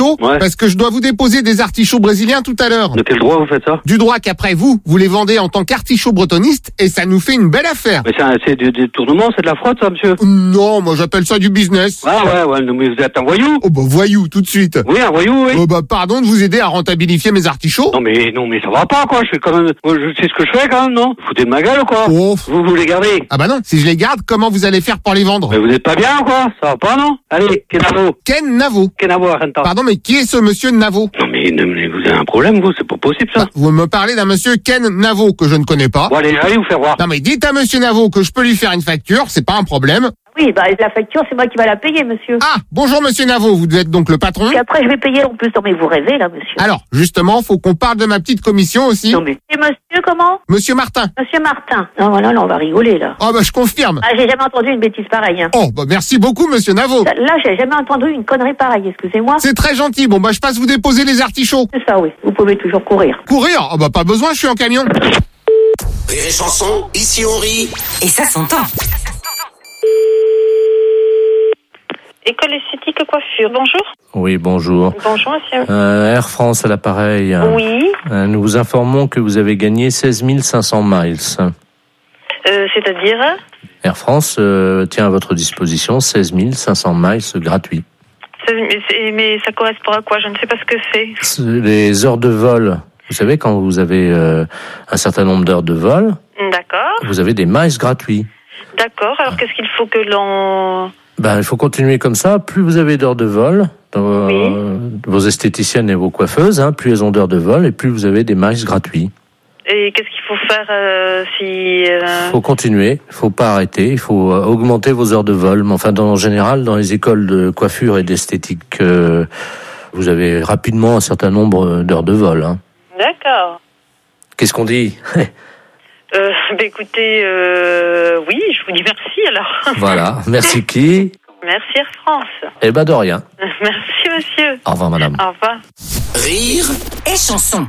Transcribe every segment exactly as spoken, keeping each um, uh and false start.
artichauts, ouais. parce que je dois vous déposer des artichauts brésiliens tout à l'heure. De quel droit vous faites ça? Du droit qu'après vous, vous les vendez en tant qu'artichaut bretoniste, et ça nous fait une belle affaire. Mais c'est, un, c'est du détournement, c'est de la fraude ça, monsieur? Non, moi j'appelle ça du business. Ah ouais, ouais, mais vous êtes un voyou? Oh bah voyou, tout de suite. Oui, un voyou, oui. Oh bah pardon de vous aider à rentabilifier mes artichauts. Non mais non mais ça va pas quoi, je fais quand même, moi, je sais ce que je fais quand même, non? Vous foutez de ma gueule ou quoi? Oh. Vous vous les gardez? Ah bah non, si je les garde, comment vous allez faire pour les vendre? Mais vous êtes pas bien ou quoi? Ça va pas, non? Allez, Kenavo. Ken Navo. Kenavo, arrête. Pardon, mais qui est ce monsieur Navo? Non mais, non, mais vous avez un problème, vous, c'est pas possible ça. Bah, vous me parlez d'un monsieur Ken Navo que je ne connais pas. Bon allez, allez vous faire voir. Non mais dites à monsieur Navo que je peux lui faire une facture, c'est pas un problème. Oui, bah la facture, c'est moi qui va la payer, monsieur. Ah, bonjour monsieur Navo, vous êtes donc le patron? Et après, je vais payer en plus. Non, mais vous rêvez, là, monsieur. Alors, justement, faut qu'on parle de ma petite commission aussi. Non, mais... Et monsieur, comment? Monsieur Martin. Monsieur Martin. Non, voilà, là, on va rigoler, là. Oh bah je confirme. Ah, j'ai jamais entendu une bêtise pareille, hein. Oh bah merci beaucoup monsieur Navo. Là, j'ai jamais entendu une connerie pareille, excusez-moi. C'est très gentil, bon bah je passe vous déposer les artichauts. C'est ça, oui. Vous pouvez toujours courir. Courir? Oh bah pas besoin, je suis en camion. Rire et chanson, ici on rit. Et ça s'entend. École esthétique coiffure, bonjour. Oui, bonjour. Bonjour, monsieur. Euh, Air France à l'appareil. Oui. Euh, nous vous informons que vous avez gagné seize mille cinq cents miles. Euh, c'est-à-dire? Air France euh, tient à votre disposition seize mille cinq cents miles gratuits. Mais, c'est- mais ça correspond à quoi? Je ne sais pas ce que c'est. C'est les heures de vol. Vous savez, quand vous avez euh, un certain nombre d'heures de vol, D'accord. vous avez des miles gratuits. D'accord. Alors, qu'est-ce qu'il faut que l'on... Ben, il faut continuer comme ça. Plus vous avez d'heures de vol, dans, Oui. euh, vos esthéticiennes et vos coiffeuses, hein, plus elles ont d'heures de vol et plus vous avez des miles gratuits. Et qu'est-ce qu'il faut faire euh, si... Il euh, faut continuer, il faut pas arrêter, il faut euh, augmenter vos heures de vol. Mais enfin, dans, en général, dans les écoles de coiffure et d'esthétique, euh, vous avez rapidement un certain nombre d'heures de vol. Hein. D'accord. Qu'est-ce qu'on dit? Euh, bah, écoutez, euh, oui, je vous dis merci, alors. Voilà, merci qui? Merci, Air France. Eh ben de rien. Merci, monsieur. Au revoir madame. Au revoir. Rire Et chanson.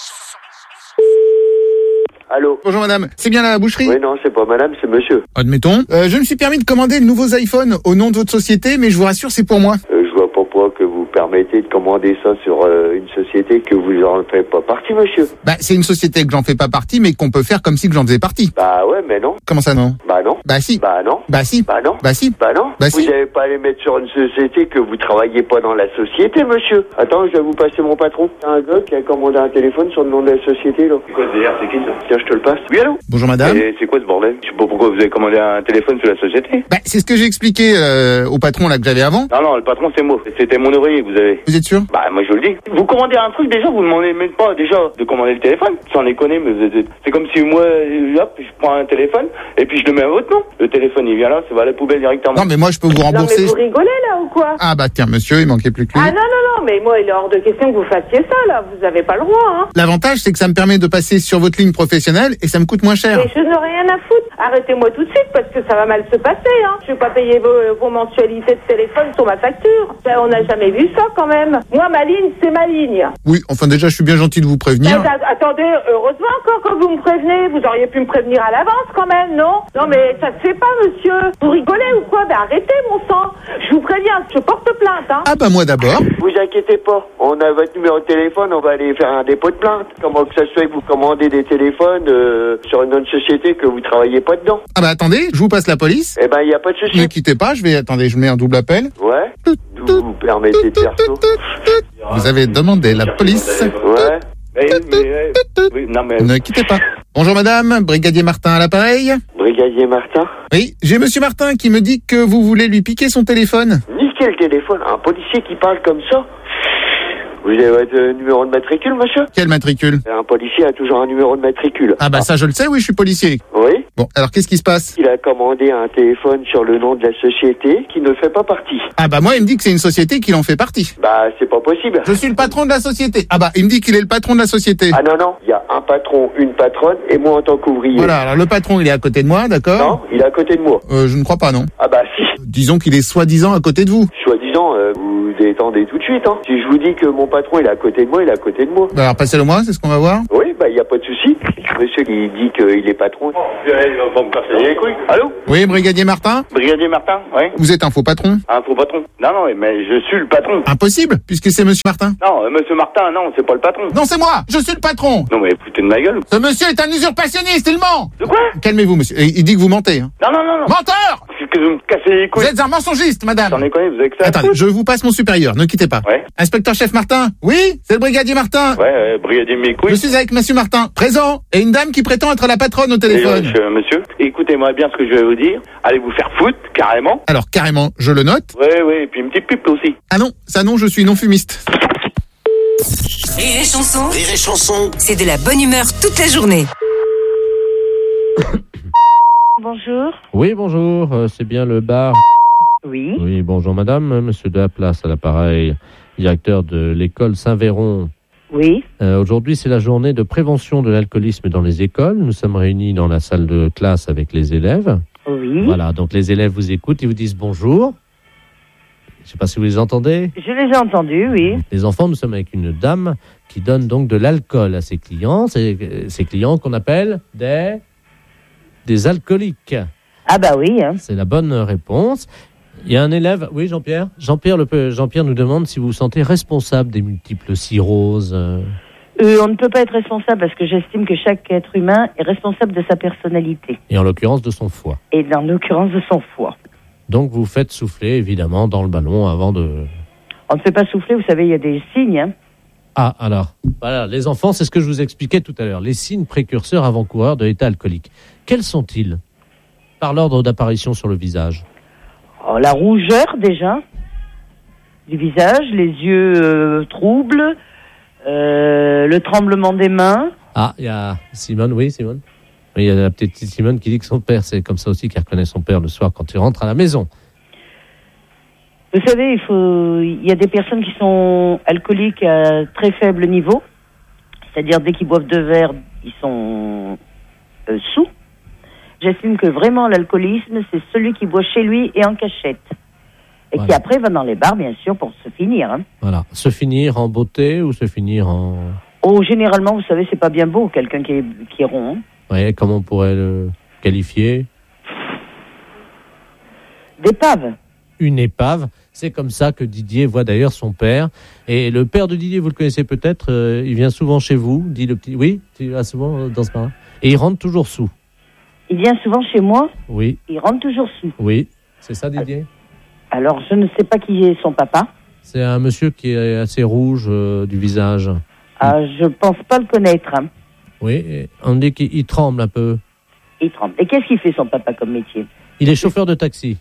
Allô? Bonjour madame, c'est bien la boucherie? Oui, non, c'est pas madame, c'est monsieur. Admettons. Euh, je me suis permis de commander de nouveaux iPhones au nom de votre société, mais je vous rassure, c'est pour moi. Euh, je vois pas pourquoi que vous permettez de commander ça sur euh, une société que vous en faites pas partie, monsieur. Bah, c'est une société que j'en fais pas partie, mais qu'on peut faire comme si que j'en faisais partie. Bah ouais, mais non. Comment ça non? Bah non. Bah si. Bah non. Bah si. Bah non. Bah si. Bah non. Bah vous si. n'avez pas à les mettre sur une société que vous travaillez pas dans la société, monsieur. Attends, je vais vous passer mon patron. C'est un gars qui a commandé un téléphone sur le nom de la société, là. Quoi, d'ailleurs, c'est qui ça? Tiens, je te le passe. Oui, allô? Bonjour madame. Et c'est quoi ce bordel? Je sais pas pourquoi vous avez commandé un téléphone sur la société. Bah, c'est ce que j'ai expliqué euh, au patron là que j'avais avant. Non, non, le patron c'est moi. C'était mon ouvrier que vous avez. Vous êtes sûr? Bah, moi je vous le dis. Vous commandez un truc déjà, vous ne demandez même pas déjà de commander le téléphone. Sans déconner, mais vous êtes... c'est comme si moi, euh, hop, je prends un téléphone et puis je le mets à votre nom. Le téléphone il vient là, ça va à la poubelle directement. Non mais moi je peux vous Non, mais rembourser. vous rigolez, là, ou quoi? Ah bah tiens monsieur, il manquait plus que lui. Ah non, non, non, mais moi, il est hors de question que vous fassiez ça, là. Vous avez pas le droit, hein. L'avantage c'est que ça me permet de passer sur votre ligne professionnelle et ça me coûte moins cher. Mais je n'ai rien à foutre. Arrêtez-moi tout de suite parce que ça va mal se passer, hein. Je vais pas payer vos, vos mensualités de téléphone sur ma facture. Ça, on n'a jamais vu ça, quand même. Moi, ma ligne, c'est ma ligne. Oui, enfin déjà je suis bien gentil de vous prévenir. Mais, a- attendez, heureusement encore que vous me prévenez. Vous auriez pu me prévenir à l'avance, quand même, non? Non, mais ça se fait pas, monsieur. Vous rigolez ou quoi? Ben arrêtez, mon sang. Je vous préviens, je porte plainte, hein. Ah bah moi d'abord. Vous inquiétez pas. On a votre numéro de téléphone, on va aller faire un dépôt de plainte. Comment que ça se fait que vous commandez des téléphones euh, sur une autre société que vous travaillez pas dedans? Ah bah attendez, je vous passe la police. Eh ben, il y a pas de souci. Ne quittez pas, je vais attendez, je mets un double appel. Ouais. Vous vous permettez de faire ça? Vous avez demandé la police. Ouais. Mais, mais, oui, non mais... Ne quittez pas. Bonjour madame, brigadier Martin à l'appareil. Brigadier Martin? Oui, j'ai monsieur Martin qui me dit que vous voulez lui piquer son téléphone. Niquez le téléphone. Un policier qui parle comme ça? Vous avez votre euh, numéro de matricule, monsieur? Quel matricule? Un policier a toujours un numéro de matricule. Ah bah ça je le sais, oui, je suis policier. Oui. Bon, alors qu'est-ce qui se passe? Il a commandé un téléphone sur le nom de la société qui ne fait pas partie. Ah bah moi il me dit que c'est une société qui en fait partie. Bah, c'est pas possible. Je suis le patron de la société. Ah bah il me dit qu'il est le patron de la société. Ah non, non, il y a un patron, une patronne et moi en tant qu'ouvrier. Voilà, alors le patron il est à côté de moi, d'accord? Non, il est à côté de moi. Euh, je ne crois pas, non. Ah bah si. Disons qu'il est soi-disant à côté de vous. Soi-disant, euh, vous êtes détendez tout de suite. Hein. Si je vous dis que mon patron il est à côté de moi, il est à côté de moi. Bah alors passez-le moi, c'est ce qu'on va voir. Oui, bah il y a pas de souci. Monsieur qui dit qu'il est patron. Il va me casser les couilles. Allô? Oui, brigadier Martin. Brigadier Martin, oui. Vous êtes un faux patron. Un faux patron? Non, non, mais je suis le patron. Impossible, puisque c'est monsieur Martin. Non, euh, monsieur Martin, non, c'est pas le patron. Non, c'est moi, je suis le patron. Non, mais foutez de ma gueule. Ce monsieur est un usurpationniste, il ment. De quoi? Calmez-vous, monsieur. Il dit que vous mentez. Hein. Non, non, non, non. Menteur. C'est que vous me cassez les couilles. Vous êtes un mensongiste, madame. J'en ai connu, vous avez que ça. Attendez, je vous passe mon supérieur, ne quittez pas. Ouais. Inspecteur-chef Martin. Oui, c'est le brigadier Martin. Ouais, ouais, brigadier mes couilles. Je suis avec monsieur Martin, présent, et une dame qui prétend être la patronne au téléphone. Et, euh, monsieur, écoutez-moi bien ce que je vais vous dire. Allez vous faire foutre, carrément. Alors, carrément, je le note. Ouais, ouais, et puis une petite pipe aussi. Ah non, ça non, je suis non-fumiste. Rire et chanson, Rire et chanson. c'est de la bonne humeur toute la journée. Bonjour. Oui, bonjour, euh, c'est bien le bar. Oui. Oui, bonjour madame, euh, monsieur de la place à l'appareil, directeur de l'école Saint-Véron. Oui. Euh, aujourd'hui, c'est la journée de prévention de l'alcoolisme dans les écoles. Nous sommes réunis dans la salle de classe avec les élèves. Oui. Voilà, donc les élèves vous écoutent, ils vous disent bonjour. Je ne sais pas si vous les entendez. Je les ai entendus, oui. Les enfants, nous sommes avec une dame qui donne donc de l'alcool à ses clients. C'est euh, ces clients qu'on appelle des, des alcooliques. Ah bah oui. Hein. C'est la bonne réponse. Il y a un élève, oui Jean-Pierre Jean-Pierre, le, Jean-Pierre nous demande si vous vous sentez responsable des multiples cirrhoses. Euh... Euh, on ne peut pas être responsable parce que j'estime que chaque être humain est responsable de sa personnalité. Et en l'occurrence de son foie. Et dans l'occurrence de son foie. Donc vous faites souffler évidemment dans le ballon avant de... On ne fait pas souffler, vous savez, il y a des signes. Hein. Ah alors, voilà, les enfants, c'est ce que je vous expliquais tout à l'heure. Les signes précurseurs avant-coureurs de l'état alcoolique. Quels sont-ils? Par l'ordre d'apparition sur le visage. Oh, la rougeur déjà du visage, les yeux euh, troubles, euh, le tremblement des mains. Ah, il y a Simone, oui Simone. Oui, il y a la petite Simone qui dit que son père, c'est comme ça aussi qu'elle reconnaît son père le soir quand il rentre à la maison. Vous savez, il faut, il y a des personnes qui sont alcooliques à très faible niveau, c'est-à-dire dès qu'ils boivent deux verres, ils sont euh, sous. J'estime que vraiment l'alcoolisme, c'est celui qui boit chez lui et en cachette. Et voilà. Qui après va dans les bars, bien sûr, pour se finir. Hein. Voilà. Se finir en beauté ou se finir en... Oh, généralement, vous savez, c'est pas bien beau, quelqu'un qui est, qui est rond. Hein. Ouais, comment on pourrait le qualifier? D'épave. Une épave. C'est comme ça que Didier voit d'ailleurs son père. Et le père de Didier, vous le connaissez peut-être, euh, il vient souvent chez vous, dit le petit... Oui, tu vas souvent euh, dans ce bar. Et il rentre toujours sous. Il vient souvent chez moi, Oui, il rentre toujours sous. oui. C'est ça, Didier? Alors, je ne sais pas qui est son papa. C'est un monsieur qui est assez rouge euh, du visage. Ah, je pense pas le connaître. Hein. Oui, et on dit qu'il il tremble un peu. Il tremble. Et qu'est-ce qu'il fait, son papa, comme métier? Il est chauffeur de taxi.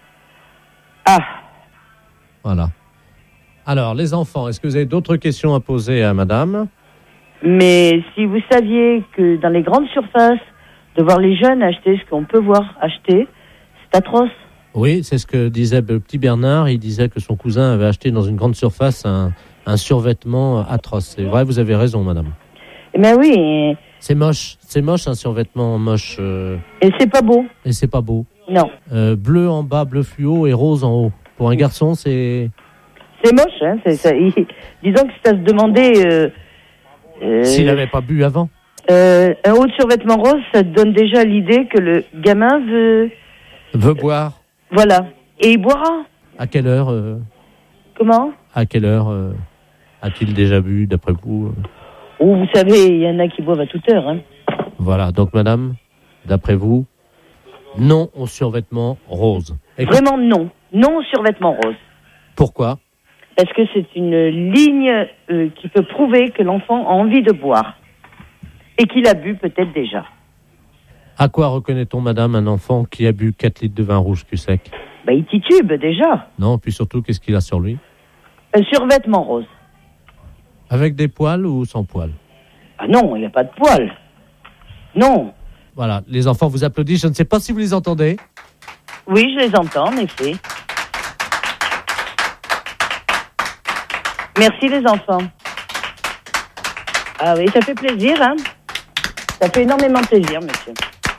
Ah, Voilà. Alors, les enfants, est-ce que vous avez d'autres questions à poser à madame? mais si vous saviez que dans les grandes surfaces, de voir les jeunes acheter ce qu'on peut voir acheter, c'est atroce. Oui, c'est ce que disait le petit Bernard. Il disait que son cousin avait acheté dans une grande surface un, un survêtement atroce. C'est vrai, vous avez raison, madame. Eh bien oui, et, C'est moche. C'est moche, un survêtement moche. Euh, et c'est pas beau. et c'est pas beau. Non, Euh, bleu en bas, bleu fluo et rose en haut. Pour un garçon, c'est... c'est moche. Hein, c'est, ça, il- disons que c'est à se demander... Euh, euh, S'il n'avait pas bu avant. euh, un haut de survêtement rose, ça te donne déjà l'idée que le gamin veut... Veut boire. Voilà. Et il boira. À quelle heure euh, Comment? À quelle heure euh, a-t-il déjà bu, d'après vous euh Oh, vous savez, il y en a qui boivent à toute heure. Hein. Voilà. Donc, madame, d'après vous, non au survêtement rose. Et Vraiment non. Non au survêtement rose. pourquoi? Parce que c'est une ligne euh, qui peut prouver que l'enfant a envie de boire. Et qu'il a bu peut-être déjà. À quoi reconnaît-on, madame, un enfant qui a bu quatre litres de vin rouge cul sec? Bah, il titube déjà. Non, puis surtout, qu'est-ce qu'il a sur lui? Un survêtement rose. Avec des poils ou sans poils? Ah non, il n'y a pas de poils. Non. Voilà, les enfants vous applaudissent. Je ne sais pas si vous les entendez. Oui, je les entends, en effet. Merci les enfants. Ah oui, ça fait plaisir, hein. Ça fait énormément plaisir, monsieur.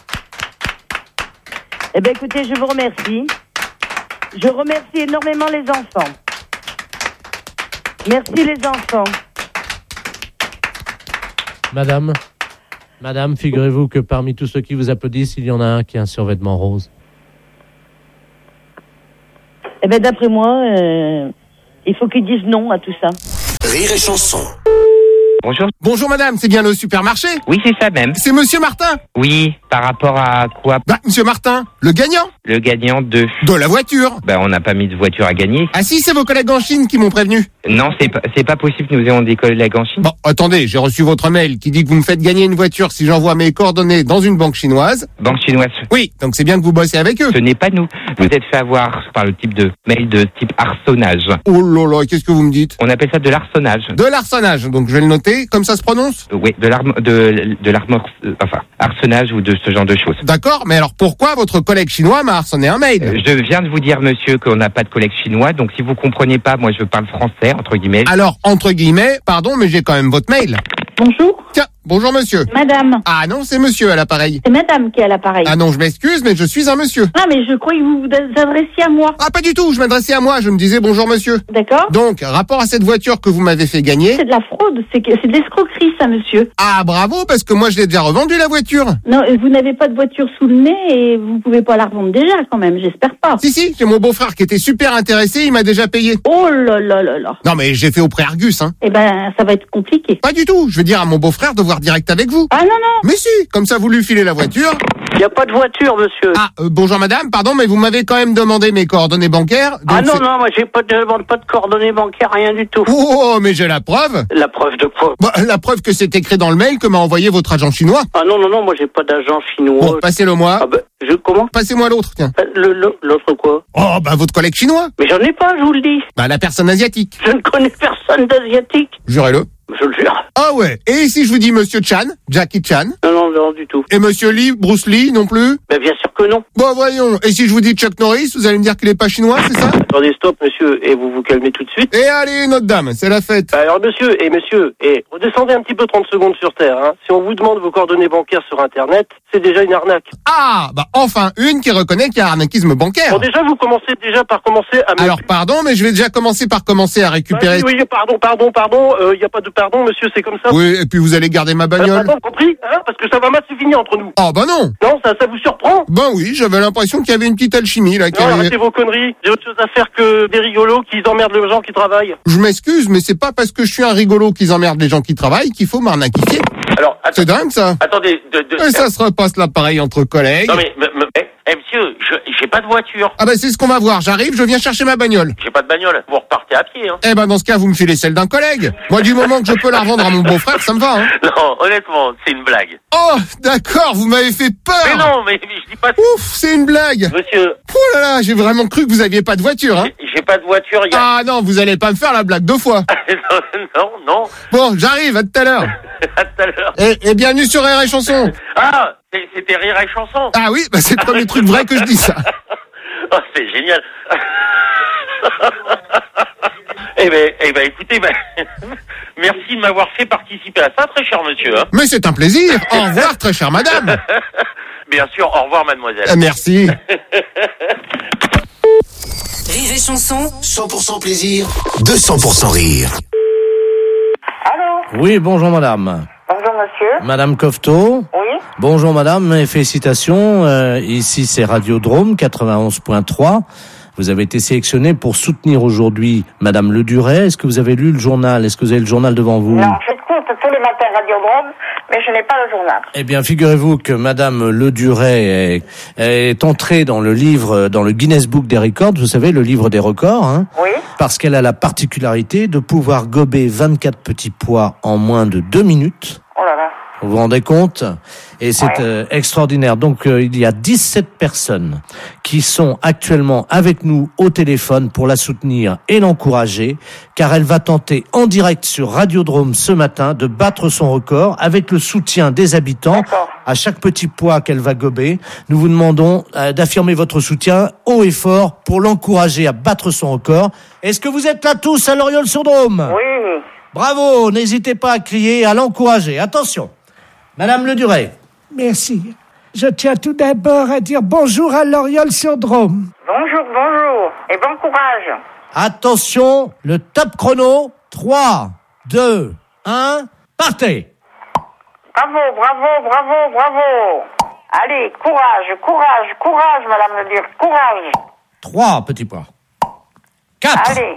Eh bien, écoutez, je vous remercie. Je remercie énormément les enfants. Merci les enfants. Madame, Madame, figurez-vous que parmi tous ceux qui vous applaudissent, il y en a un qui a un survêtement rose. Eh ben d'après moi, euh, il faut qu'ils disent non à tout ça. Rire et chanson. Bonjour. Bonjour madame, c'est bien le supermarché? Oui, c'est ça même. C'est monsieur Martin? Oui, par rapport à quoi? Bah, monsieur Martin, le gagnant? Le gagnant de... De la voiture. Ben, on n'a pas mis de voiture à gagner. Ah si, c'est vos collègues en Chine qui m'ont prévenu. Non, c'est pas, c'est pas possible, nous ayons des collègues en Chine. Bon, attendez, j'ai reçu votre mail qui dit que vous me faites gagner une voiture si j'envoie mes coordonnées dans une banque chinoise. Banque chinoise. Oui, donc c'est bien que vous bossez avec eux. Ce n'est pas nous. Vous êtes fait avoir par le type de mail de type arçonnage. Oh là là, qu'est-ce que vous me dites? On appelle ça de l'arçonnage. De l'arçonnage, donc je vais le noter, comme ça se prononce? Euh, oui, de l'arme, de, de l'armor, euh, enfin, arçonnage ou de ce genre de choses. D'accord, mais alors pourquoi votre collègue chinois m'a arçonné un mail? Euh, je viens de vous dire, monsieur, qu'on n'a pas de collègue chinois, donc si vous comprenez pas, moi je parle français, entre guillemets. Alors, entre guillemets, pardon, mais j'ai quand même votre mail. Bonjour. Tiens, bonjour monsieur. Madame. Ah non, c'est monsieur à l'appareil. C'est madame qui est à l'appareil. Ah non, je m'excuse, mais je suis un monsieur. Ah, mais je croyais que vous vous adressiez à moi. Ah pas du tout, je m'adressais à moi, je me disais bonjour monsieur. D'accord. Donc, rapport à cette voiture que vous m'avez fait gagner. C'est de la fraude, c'est que c'est de l'escroquerie ça, monsieur. Ah bravo, parce que moi je l'ai déjà revendue la voiture. Non, vous n'avez pas de voiture sous le nez et vous pouvez pas la revendre déjà quand même, j'espère pas. Si si, j'ai mon beau-frère qui était super intéressé, il m'a déjà payé. Oh là là là là. Non mais j'ai fait au pré Argus, hein. Eh ben, ça va être compliqué. Pas du tout, je veux dire à mon beau-frère de voir direct avec vous. Ah non, non. Mais si, comme ça vous lui filez la voiture. Il n'y a pas de voiture, monsieur. Ah, euh, bonjour madame, pardon, mais vous m'avez quand même demandé mes coordonnées bancaires. donc Ah non, c'est- non, moi j'ai pas de, demande pas de coordonnées bancaires, rien du tout. Oh, mais j'ai la preuve. La preuve de quoi? Bah, la preuve que c'est écrit dans le mail que m'a envoyé votre agent chinois. Ah non, non, non, moi j'ai pas d'agent chinois. Bon, passez-le moi. Ah ben, je, comment? Passez-moi l'autre, tiens. Euh, le- le- L'autre quoi? Oh, bah votre collègue chinois. Mais j'en ai pas, je vous le dis. Bah la personne asiatique. Je ne connais personne d'asiatique. Jurez-le. Je le jure. Ah ouais. Et si je vous dis monsieur Chan, Jackie Chan, Non, non, non, du tout. et monsieur Lee, Bruce Lee non plus? Mais bien sûr que non. Bon, voyons. Et si je vous dis Chuck Norris, vous allez me dire qu'il est pas chinois, c'est ça? Attendez, stop, monsieur, et vous vous calmez tout de suite. Et allez, notre dame, c'est la fête. Alors, monsieur, et monsieur, et redescendez un petit peu trente secondes sur Terre, hein. Si on vous demande vos coordonnées bancaires sur Internet, c'est déjà une arnaque. Ah, bah enfin une qui reconnaît qu'il y a arnaquisme bancaire. Bon, déjà, vous commencez déjà par commencer à me... Alors pardon, mais je vais déjà commencer par commencer à récupérer. Bah, oui, oui, pardon, pardon, pardon, il euh, n'y a pas de pardon, monsieur, c'est comme ça. Oui, et puis vous allez garder ma Euh, bagnole. pardon, compris, hein, parce que ça va mal se finir entre nous. Oh bah non. Non, ça, ça vous surprend? Ben oui, j'avais l'impression qu'il y avait une petite alchimie là. qui Non, avait- arrêtez vos conneries. J'ai autre chose à faire que des rigolos qui emmerdent les gens qui travaillent. Je m'excuse, mais c'est pas parce que je suis un rigolo qu'ils emmerdent les gens qui travaillent qu'il faut m'arnaquifier. Alors, att- C'est dingue ça. attendez, de, de... Et ça se repasse là pareil entre collègues. Non mais, me- me- eh, eh, monsieur, je, j'ai pas de voiture, Ah bah c'est ce qu'on va voir. J'arrive, je viens chercher ma bagnole. j'ai pas de bagnole. Vous repartez à pied, hein. Eh ben dans ce cas, vous me filez celle d'un collègue. Moi, du moment que je peux la revendre à mon beau-frère, ça me va. Hein. Non, honnêtement, c'est une blague. Oh, d'accord, vous m'avez fait peur. Mais non, mais, mais je dis pas... Ouf, c'est une blague. Monsieur, Oh là là, j'ai vraiment cru que vous aviez pas de voiture. Hein. j'ai- j'ai pas de voiture, il y a... Ah non, vous allez pas me faire la blague deux fois. non, non, non, Bon, j'arrive, à tout à l'heure. à tout à l'heure. Et, et bienvenue sur Rire et Chanson. Ah, c'est- c'était Rire et Chanson. Ah oui, bah c'est le premier truc vrai que je dis ça. Oh, c'est génial. Eh ben, eh ben, écoutez, ben, merci de m'avoir fait participer à ça, très cher monsieur. Hein. Mais c'est un plaisir. Au revoir, très chère madame. Bien sûr, au revoir, mademoiselle. Euh, Merci. Rire et chanson, cent pour cent plaisir, deux cents pour cent rire. Allô? Oui, bonjour madame. Bonjour, monsieur. Madame Cofteau. Oui? Bonjour madame et félicitations. Euh, ici c'est Radiodrome quatre-vingt-onze point trois. Vous avez été sélectionnée pour soutenir aujourd'hui Madame Le Duret. Est-ce que vous avez lu le journal? Est-ce que vous avez le journal devant vous? Non, j'écoute tous les matins Radiodrome, mais je n'ai pas le journal. Eh bien, figurez-vous que Madame Le Duret est, est entrée dans le livre, dans le Guinness Book des records. Vous savez, le livre des records, hein? Oui? Parce qu'elle a la particularité de pouvoir gober vingt-quatre petits pois en moins de deux minutes. Oh là là. Vous vous rendez compte? Et c'est Ouais. euh, extraordinaire. Donc, euh, il y a dix-sept personnes qui sont actuellement avec nous au téléphone pour la soutenir et l'encourager, car elle va tenter en direct sur Radiodrome ce matin de battre son record avec le soutien des habitants. D'accord. À chaque petit pois qu'elle va gober, nous vous demandons euh, d'affirmer votre soutien haut et fort pour l'encourager à battre son record. Est-ce que vous êtes là tous à Loriol-sur-Drôme? Oui. Bravo, n'hésitez pas à crier, à l'encourager. Attention. Madame Le Duret. Merci. Je tiens tout d'abord à dire bonjour à Loriol-sur-Drôme. Bonjour, bonjour. Et bon courage. Attention, le top chrono trois, deux, un, partez. Bravo, bravo, bravo, bravo. Allez, courage, courage, courage, madame le dire, courage. trois petits pois. quatre. Allez.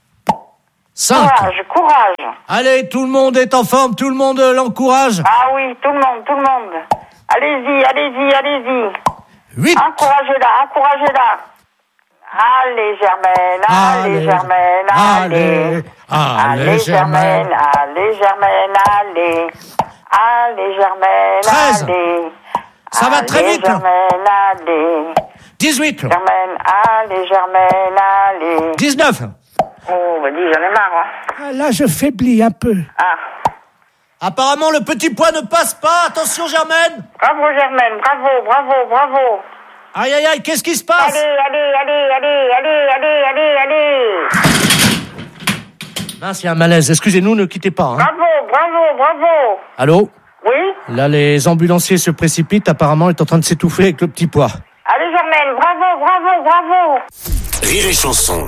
cinq. Courage, courage. Allez, tout le monde est en forme, tout le monde l'encourage. Ah oui, tout le monde, tout le monde. Allez-y, allez-y, allez-y. huit. Encouragez-la, encouragez-la. Allez, Germaine, allez, allez Germaine, allez. Allez, allez Germaine, allez, Germaine, allez. Allez, Germaine, treize. allez. Ça va allez, très vite. Germaine, allez. dix-huit. Germaine, allez, Germaine, allez. dix-neuf. Oh, bah dis, j'en ai marre. Hein. Ah, là, je faiblis un peu. Ah. Apparemment, le petit pois ne passe pas. Attention, Germaine. Bravo, Germaine, bravo, bravo, bravo. Aïe, aïe, aïe, qu'est-ce qui se passe? Allez, allez, allez, allez, allez, allez, allez, allez. Mince, il y a un malaise. Excusez-nous, ne quittez pas. Hein. Bravo, bravo, bravo. Allô? Oui? Là, les ambulanciers se précipitent. Apparemment, il est en train de s'étouffer avec le petit pois. Allez, Germaine, bravo, bravo, bravo. Rire et chanson.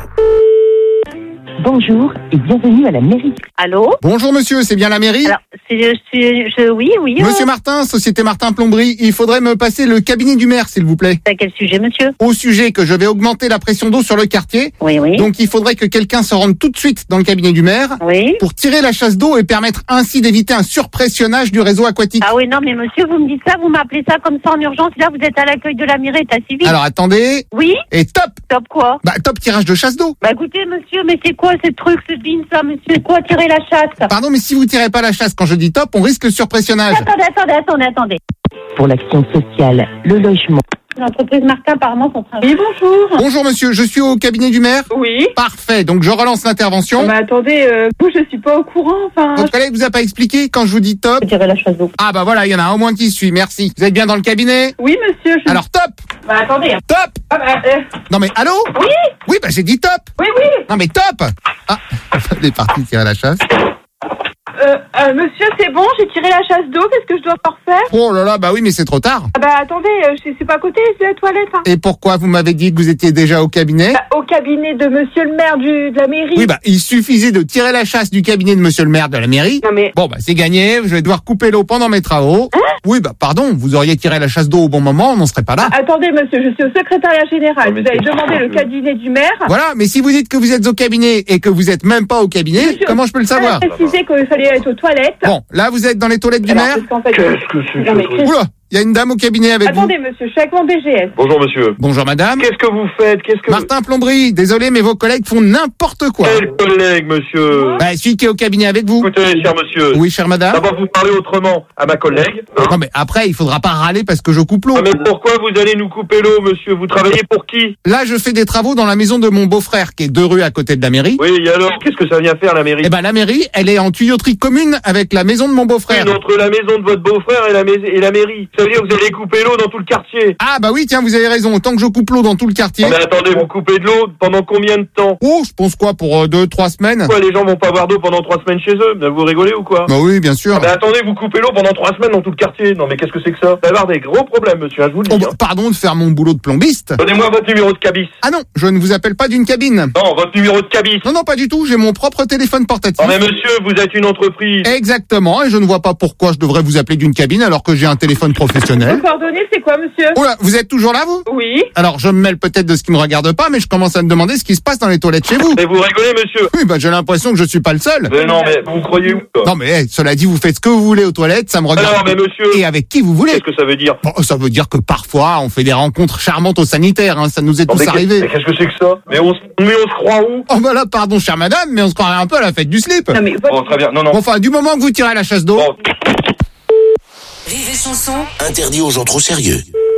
Bonjour et bienvenue à la mairie. Allô? Bonjour monsieur, c'est bien la mairie? Alors, c'est, c'est, je, oui, oui. Monsieur euh... Martin, Société Martin Plomberie, il faudrait me passer le cabinet du maire, s'il vous plaît. À quel sujet, monsieur? Au sujet que je vais augmenter la pression d'eau sur le quartier. Oui, oui. Donc il faudrait que quelqu'un se rende tout de suite dans le cabinet du maire. Oui. Pour tirer la chasse d'eau et permettre ainsi d'éviter un surpressionnage du réseau aquatique. Ah oui, non, mais monsieur, vous me dites ça, vous m'appelez ça comme ça en urgence. Là, vous êtes à l'accueil de la mairie, état civil. Alors attendez. Oui. Et top. Top quoi? Bah top tirage de chasse d'eau. Bah écoutez, monsieur, mais c'est quoi ce truc, ce bin, ça, monsieur? Quoi tirer la chasse? Pardon, mais si vous tirez pas la chasse quand je dis top, on risque le surpressionnage. Attendez, attendez, attendez, attendez. Pour l'action sociale, le logement. L'entreprise Martin, apparemment, sont travail. Oui, bonjour. Bonjour monsieur, je suis au cabinet du maire. Oui. Parfait, donc je relance l'intervention. Oh, mais attendez, euh, moi je suis pas au courant, enfin... Votre collègue vous a pas expliqué quand je vous dis top? Tirer la chasse d'eau. Ah bah voilà, il y en a un au moins qui suit, merci. Vous êtes bien dans le cabinet? Oui monsieur, je... Alors top. Bah attendez. Top. Ah bah, euh... Non mais allô? Oui. Oui, bah j'ai dit top. Oui, oui. Non mais top. Ah, elle est partie tirer la chasse. Euh, euh, monsieur, c'est bon, j'ai tiré la chasse d'eau, qu'est-ce que je dois encore faire? Oh là là, bah oui, mais c'est trop tard. Ah bah attendez, euh, c'est, c'est pas à côté, c'est la toilette. Hein. Et pourquoi vous m'avez dit que vous étiez déjà au cabinet? Bah, au cabinet de monsieur le maire du, de la mairie. Oui, bah il suffisait de tirer la chasse du cabinet de monsieur le maire de la mairie. Non mais... Bon bah c'est gagné, je vais devoir couper l'eau pendant mes travaux. Hein? Oui, bah pardon, vous auriez tiré la chasse d'eau au bon moment, on n'en serait pas là. Ah, attendez monsieur, je suis au secrétariat général, vous avez demandé le cabinet du maire. Voilà, mais si vous dites que vous êtes au cabinet et que vous êtes même pas au cabinet, monsieur, comment je peux le savoir? Je précisé qu'il fallait être aux toilettes. Bon, là vous êtes dans les toilettes du Alors, maire? parce qu'en fait, Qu'est-ce que c'est non, mais que Oula, il y a une dame au cabinet avec Attendez, vous. Monsieur, je suis avec mon B G S. Bonjour monsieur. Bonjour madame. Qu'est-ce que vous faites? Qu'est-ce que Martin Plomberie, désolé mais vos collègues font n'importe quoi. Quel collègue monsieur? Bah celui qui est au cabinet avec vous. Écoutez, cher monsieur. Oui, chère madame. D'abord vous parlez autrement à ma collègue. Hein? Non mais après il faudra pas râler parce que je coupe l'eau. Ah, mais pourquoi vous allez nous couper l'eau monsieur? Vous travaillez pour qui? Là je fais des travaux dans la maison de mon beau-frère qui est deux rues à côté de la mairie. Oui, et alors qu'est-ce que ça vient faire la mairie? Eh ben la mairie, elle est en tuyauterie commune avec la maison de mon beau-frère. Oui, entre la maison de votre beau-frère et la, mais- et la mairie. Ça veut dire que vous allez couper l'eau dans tout le quartier. Ah bah oui, tiens, vous avez raison. Autant que je coupe l'eau dans tout le quartier. Ah, mais attendez, vous coupez de l'eau pendant combien de temps? Oh, je pense quoi, pour euh, deux, trois semaines. Quoi, les gens vont pas avoir d'eau pendant trois semaines chez eux? Vous rigolez ou quoi? Bah oui, bien sûr. Ah, mais attendez, vous coupez l'eau pendant trois semaines dans tout le quartier. Non mais qu'est-ce que c'est que ça? Vous allez avoir des gros problèmes monsieur, hein, je vous le dis. Oh, bah, pardon de faire mon boulot de plombiste. Donnez-moi votre numéro de cabis. Ah non, je ne vous appelle pas d'une cabine. Non, votre numéro de cabis. Non, non, pas du tout. J'ai mon propre téléphone portatif. Non mais monsieur, vous êtes une entreprise. Exactement, et je ne vois pas pourquoi je devrais vous appeler d'une cabine alors que j'ai un téléphone professionnel. Vos coordonnées, c'est quoi monsieur? Oh là, vous êtes toujours là, vous? Oui. Alors, je me mêle peut-être de ce qui me regarde pas, mais je commence à me demander ce qui se passe dans les toilettes chez vous. Mais vous rigolez monsieur? Oui, bah j'ai l'impression que je suis pas le seul. Mais non, mais vous croyez où quoi? Non, mais hey, cela dit, vous faites ce que vous voulez aux toilettes, ça me regarde. Alors, mais monsieur... Et avec qui vous voulez. Qu'est-ce que ça veut dire? Bon, ça veut dire que parfois, on fait des rencontres charmantes au sanitaire, hein, ça nous est Non, tous mais qu'est- arrivé. mais qu'est-ce que c'est que ça? Mais on, se- mais on se croit où? Oh bah là, pardon, chère madame, mais on se croirait un peu à la fête du slip. Non mais... Bon, très bien, non, non. Bon, enfin, du moment que vous tirez à la chasse d'eau... Bon. Rire et chanson. Interdit aux gens trop sérieux.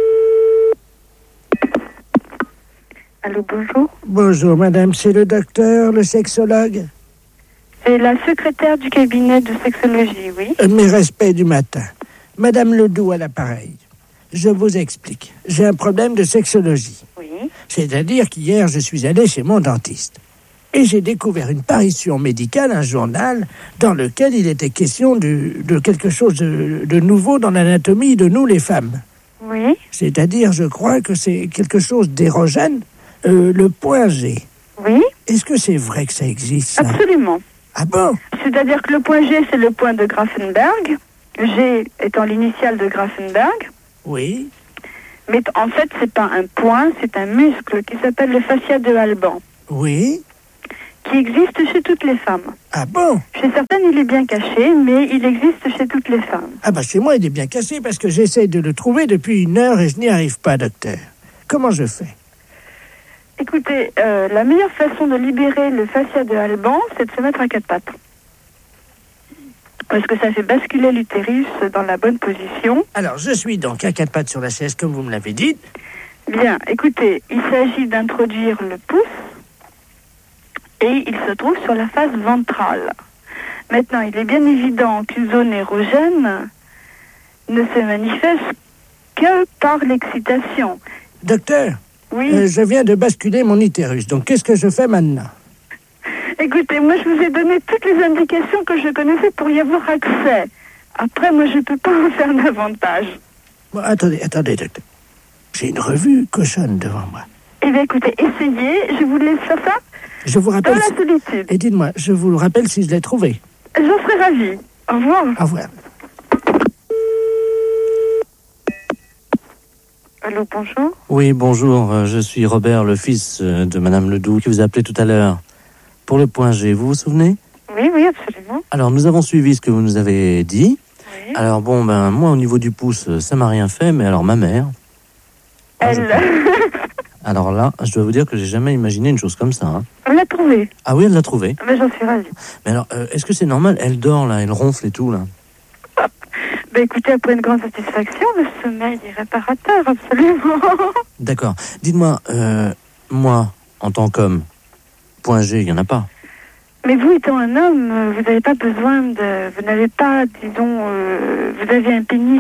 Allô, bonjour. Bonjour, madame, c'est le docteur, le sexologue. C'est la secrétaire du cabinet de sexologie, oui. Euh, Mes respects du matin. Madame Ledoux à l'appareil. Je vous explique. J'ai un problème de sexologie. Oui. C'est-à-dire qu'hier, je suis allé chez mon dentiste. Et j'ai découvert une parution médicale, un journal, dans lequel il était question de, de quelque chose de, de nouveau dans l'anatomie de nous, les femmes. Oui. C'est-à-dire, je crois que c'est quelque chose d'érogène, euh, le point G. Oui. Est-ce que c'est vrai que ça existe, ça? Absolument. Ah bon? C'est-à-dire que le point G, c'est le point de Grafenberg. G étant l'initiale de Grafenberg. Oui. Mais en fait, c'est pas un point, c'est un muscle qui s'appelle le fascia de Alban. Oui. Qui existe chez toutes les femmes. Ah bon? Chez certaines, il est bien caché, mais il existe chez toutes les femmes. Ah bah chez moi, il est bien caché parce que j'essaie de le trouver depuis une heure et je n'y arrive pas, docteur. Comment je fais? Écoutez, euh, la meilleure façon de libérer le fascia de Alban, c'est de se mettre à quatre pattes. Parce que ça fait basculer l'utérus dans la bonne position. Alors, je suis donc à quatre pattes sur la chaise, comme vous me l'avez dit. Bien, écoutez, il s'agit d'introduire le pouce et il se trouve sur la face ventrale. Maintenant, il est bien évident qu'une zone érogène ne se manifeste que par l'excitation. Docteur, oui. euh, je viens de basculer mon utérus, donc qu'est-ce que je fais maintenant? Écoutez, moi je vous ai donné toutes les indications que je connaissais pour y avoir accès. Après, moi je peux pas en faire davantage. Bon, attendez, attendez, docteur. J'ai une revue cochonne devant moi. Eh bien écoutez, essayez, je vous laisse faire ça. Je vous rappelle... Dans la si... solitude. Et dites-moi, je vous le rappelle si je l'ai trouvé. J'en serais ravie. Au revoir. Au revoir. Allô, bonjour. Oui, bonjour, euh, je suis Robert, le fils euh, de Madame Ledoux, qui vous a appelé tout à l'heure. Pour le point G, vous vous souvenez? Oui, oui, absolument. Alors, nous avons suivi ce que vous nous avez dit. Oui. Alors, bon, ben, moi, au niveau du pouce, ça m'a rien fait, mais alors, ma mère... Elle... Alors là, je dois vous dire que j'ai jamais imaginé une chose comme ça. Hein. On l'a trouvée. Ah oui, elle l'a trouvée. Mais j'en suis ravie. Mais alors, euh, est-ce que c'est normal? Elle dort, là, elle ronfle et tout, là. Ben écoutez, après une grande satisfaction, le sommeil est réparateur, absolument. D'accord. Dites-moi, euh, moi, en tant qu'homme, point G, il n'y en a pas. Mais vous étant un homme, vous n'avez pas besoin de... Vous n'avez pas, disons... Euh, vous avez un pénis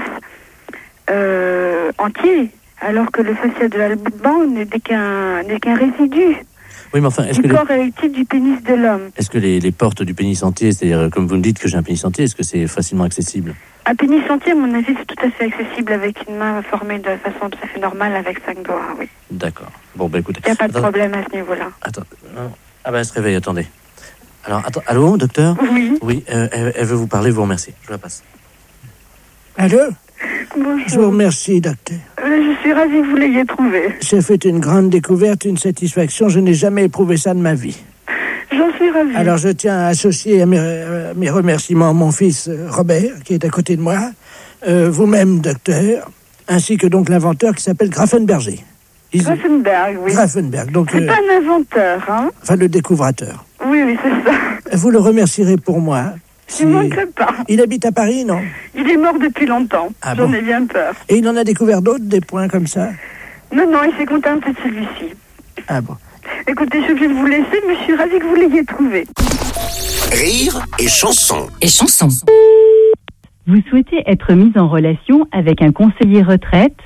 euh, entier, alors que le fascia de Alban n'est qu'un n'est qu'un résidu. Oui, mais enfin, est-ce du que corps les... érectile du pénis de l'homme. Est-ce que les, les portes du pénis entier, c'est-à-dire, comme vous me dites que j'ai un pénis entier, est-ce que c'est facilement accessible? Un pénis entier, à mon avis, c'est tout à fait accessible avec une main formée de façon tout à fait normale avec cinq doigts, oui. D'accord. Bon, ben écoutez... Il n'y a pas de attends... problème à ce niveau-là. Attends, non. Ah ben, elle se réveille, attendez. Alors, attends, allô, docteur? Oui. Oui, euh, elle, elle veut vous parler, vous remercie. Je la passe. Allô? Bonjour. Je vous remercie, docteur. Je suis ravie que vous l'ayez trouvé. J'ai fait une grande découverte, une satisfaction. Je n'ai jamais éprouvé ça de ma vie. J'en suis ravie. Alors, je tiens à associer à mes, à mes remerciements mon fils euh, Robert, qui est à côté de moi, euh, vous-même, docteur, ainsi que donc l'inventeur qui s'appelle Grafenberger. Ils... Grafenberg, oui. Grafenberg, donc... C'est euh, pas un inventeur, hein? Enfin, le découvrateur. Oui, oui, c'est ça. Vous le remercierez pour moi. Je ne manquerai pas. Il habite à Paris, non? Il est mort depuis longtemps. Ah J'en bon? ai bien peur. Et il en a découvert d'autres, des points comme ça? Non, non, il s'est contenté de celui-ci. Ah bon? Écoutez, je vais vous laisser, mais je suis ravie que vous l'ayez trouvé. Rire et chanson. Et chanson. Vous souhaitez être mis en relation avec un conseiller retraite?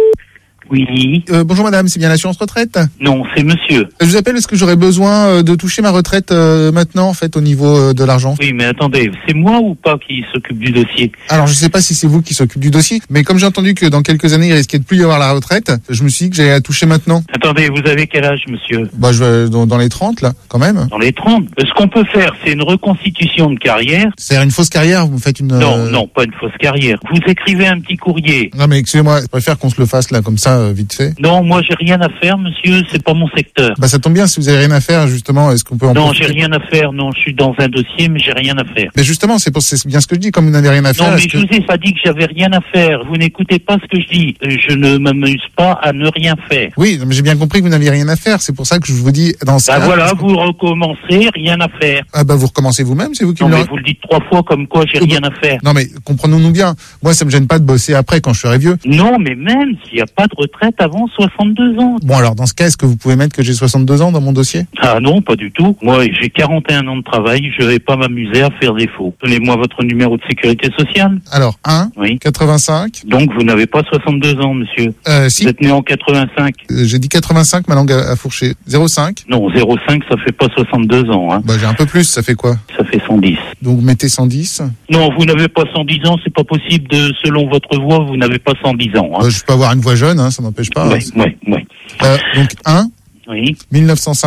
Oui. Euh, bonjour madame, c'est bien l'assurance retraite? Non, c'est monsieur. Je vous appelle parce que j'aurais besoin euh, de toucher ma retraite euh, maintenant, en fait, au niveau euh, de l'argent. Oui, mais attendez, c'est moi ou pas qui s'occupe du dossier? Alors, je sais pas si c'est vous qui s'occupe du dossier, mais comme j'ai entendu que dans quelques années, il risquait de plus y avoir la retraite, je me suis dit que j'allais la toucher maintenant. Attendez, vous avez quel âge, monsieur? Bah, je vais dans, dans les trente, là, quand même. Dans les trente. Ce qu'on peut faire, c'est une reconstitution de carrière. C'est-à-dire une fausse carrière, vous faites une... Non, euh... non, pas une fausse carrière. Vous écrivez un petit courrier. Non, mais excusez-moi, je préfère qu'on se le fasse, là, comme ça, euh, vite fait. Non, moi, j'ai rien à faire, monsieur, c'est pas mon secteur. Bah, ça tombe bien, si vous avez rien à faire, justement, est-ce qu'on peut en Non, profiter? j'ai rien à faire, non, je suis dans un dossier, mais j'ai rien à faire. Mais justement, c'est pour, c'est bien ce que je dis, comme vous n'avez rien à faire. Non, mais que... je vous ai pas dit que j'avais rien à faire. Vous n'écoutez pas ce que je dis. Je ne m'amuse pas à ne rien faire. Oui, mais j'ai bien compris que vous n'aviez rien à faire. C'est pour ça que je vous dis, dans ce Bah cas... voilà, vous recommencez, rien à faire. Ah bah vous recommencez vous-même, c'est vous qui Non, me mais le... vous le dites trois fois comme quoi j'ai rien à faire. Non mais comprenons-nous bien. Moi, ça me gêne pas de bosser après quand je serai vieux. Non, mais même s'il n'y a pas de retraite avant soixante-deux ans. Bon alors, dans ce cas, est-ce que vous pouvez mettre que j'ai soixante-deux ans dans mon dossier? Ah non, pas du tout. Moi, j'ai quarante et un ans de travail, je vais pas m'amuser à faire des faux. Donnez-moi votre numéro de sécurité sociale. Alors, un, oui. quatre-vingt-cinq. Donc, vous n'avez pas soixante-deux ans, monsieur. Euh, si. Vous êtes né en quatre-vingt-cinq. Euh, j'ai dit quatre-vingt-cinq, ma langue a, a fourché. zéro cinq. Non, zéro cinq, ça fait pas soixante-deux ans, hein. Bah, j'ai un peu plus, ça fait quoi? Ça fait cent dix. Donc, mettez cent dix. Non, vous n'avez pas cent dix ans, c'est pas possible de, selon votre voix, vous n'avez pas cent dix ans, hein. Bah, je peux avoir une voix jeune, hein, ça n'empêche pas. Oui, oui, oui. Euh, donc, un. Oui. mille neuf cent cinq.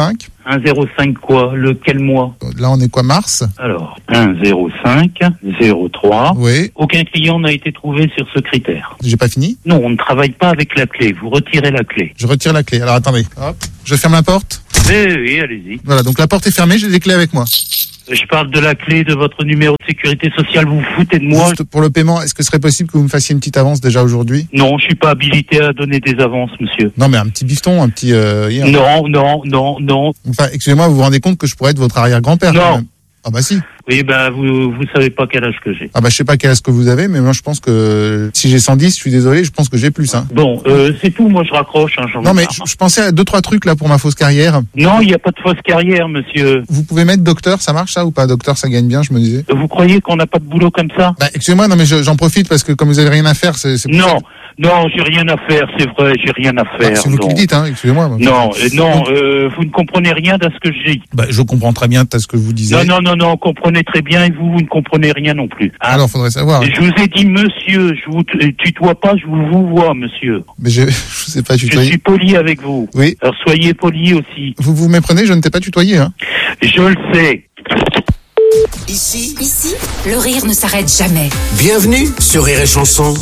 un zéro cinq quoi? Lequel mois? Là, on est quoi, mars? Alors, un zéro cinq zéro trois. Oui. Aucun client n'a été trouvé sur ce critère. J'ai pas fini? Non, on ne travaille pas avec la clé. Vous retirez la clé. Je retire la clé. Alors, attendez. Hop. Je ferme la porte. Oui, oui, allez-y. Voilà, donc la porte est fermée, j'ai les clés avec moi. Je parle de la clé de votre numéro de sécurité sociale. Vous vous foutez de moi? Juste pour le paiement, est-ce que ce serait possible que vous me fassiez une petite avance déjà aujourd'hui? Non, je suis pas habilité à donner des avances, monsieur. Non, mais un petit bifton, un petit... Euh, hier. Non, non, non, non. Enfin, excusez-moi, vous vous rendez compte que je pourrais être votre arrière-grand-père? Non. Quand même. Ah bah si. Oui, ben vous vous savez pas quel âge que j'ai. Ah bah je sais pas quel âge que vous avez, mais moi je pense que si j'ai cent dix, je suis désolé, je pense que j'ai plus. Hein. Bon, euh, c'est tout, moi je raccroche. Hein, non mais je, je pensais à deux trois trucs là pour ma fausse carrière. Non, il n'y a pas de fausse carrière, monsieur. Vous pouvez mettre docteur, ça marche ça ou pas? Docteur, ça gagne bien, je me disais. Vous croyez qu'on n'a pas de boulot comme ça? Bah excusez-moi, non mais je, j'en profite parce que comme vous avez rien à faire, c'est... c'est non. Ça. Non, j'ai rien à faire, c'est vrai, j'ai rien à faire. Bah, c'est vous non. qui le dites, hein, excusez-moi. Non, euh, non, euh, vous ne comprenez rien de ce que je dis. Bah, je comprends très bien ce que vous disiez. Non, non, non, non, comprenez très bien et vous, vous ne comprenez rien non plus. Hein. Alors, faudrait savoir. Je vous ai dit monsieur, je vous tutoie pas, je vous vous vois, monsieur. Mais je, je sais pas tutoyer. Je suis poli avec vous. Oui. Alors soyez poli aussi. Vous vous méprenez, je ne t'ai pas tutoyé, hein. Je le sais. Ici, Ici, le rire ne s'arrête jamais. Bienvenue sur Rire et Chanson.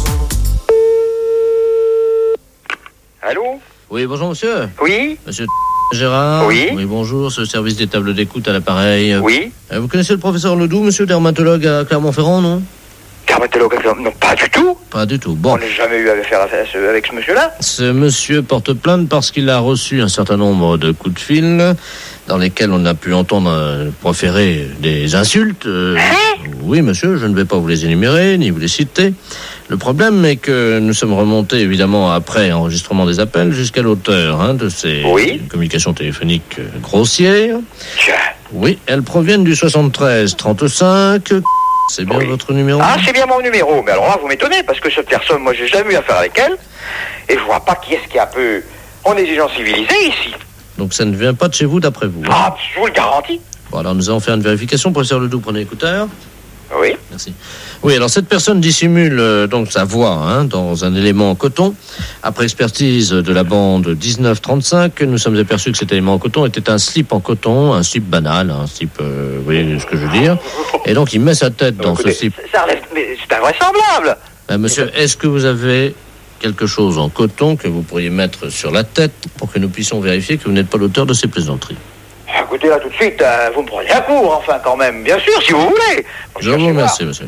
Allô? Oui, bonjour monsieur. Oui? Monsieur Gérard. Oui. Oui, bonjour, ce service des tables d'écoute à l'appareil. Oui. Vous connaissez le professeur Ledoux, monsieur dermatologue à Clermont-Ferrand, non? Dermatologue à Clermont? Non, pas du tout. Pas du tout, bon. On n'a jamais eu affaire avec ce monsieur-là. Ce monsieur porte plainte parce qu'il a reçu un certain nombre de coups de fil dans lesquels on a pu entendre euh, proférer des insultes. Euh, hein? Oui, monsieur, je ne vais pas vous les énumérer, ni vous les citer. Le problème est que nous sommes remontés, évidemment, après enregistrement des appels, jusqu'à l'auteur hein, de ces oui. communications téléphoniques euh, grossières. Tiens. Oui, elles proviennent du soixante-treize trente-cinq. C'est bien oui. votre numéro? Ah, c'est bien mon numéro. Mais alors là, vous m'étonnez, parce que cette personne, moi, j'ai jamais eu affaire avec elle. Et je vois pas qui est-ce qui est un peu... On est des gens civilisés, ici. Donc ça ne vient pas de chez vous, d'après vous? Ah, je vous le garantis. Bon, alors nous allons faire une vérification. Professeur Ledoux, prenez l'écouteur. Oui. Merci. Oui, alors cette personne dissimule euh, donc sa voix hein, dans un élément en coton. Après expertise de la bande dix-neuf trente-cinq, nous sommes aperçus que cet élément en coton était un slip en coton, un slip banal, un slip, euh, vous voyez ce que je veux dire. Et donc il met sa tête dans écoutez, ce slip. Ça relève, mais c'est invraisemblable. Ben, monsieur, est-ce que vous avez quelque chose en coton que vous pourriez mettre sur la tête pour que nous puissions vérifier que vous n'êtes pas l'auteur de ces plaisanteries? Écoutez, là, tout de suite, euh, vous me prenez un cours, enfin, quand même. Bien sûr, si vous voulez. Je vous remercie, monsieur.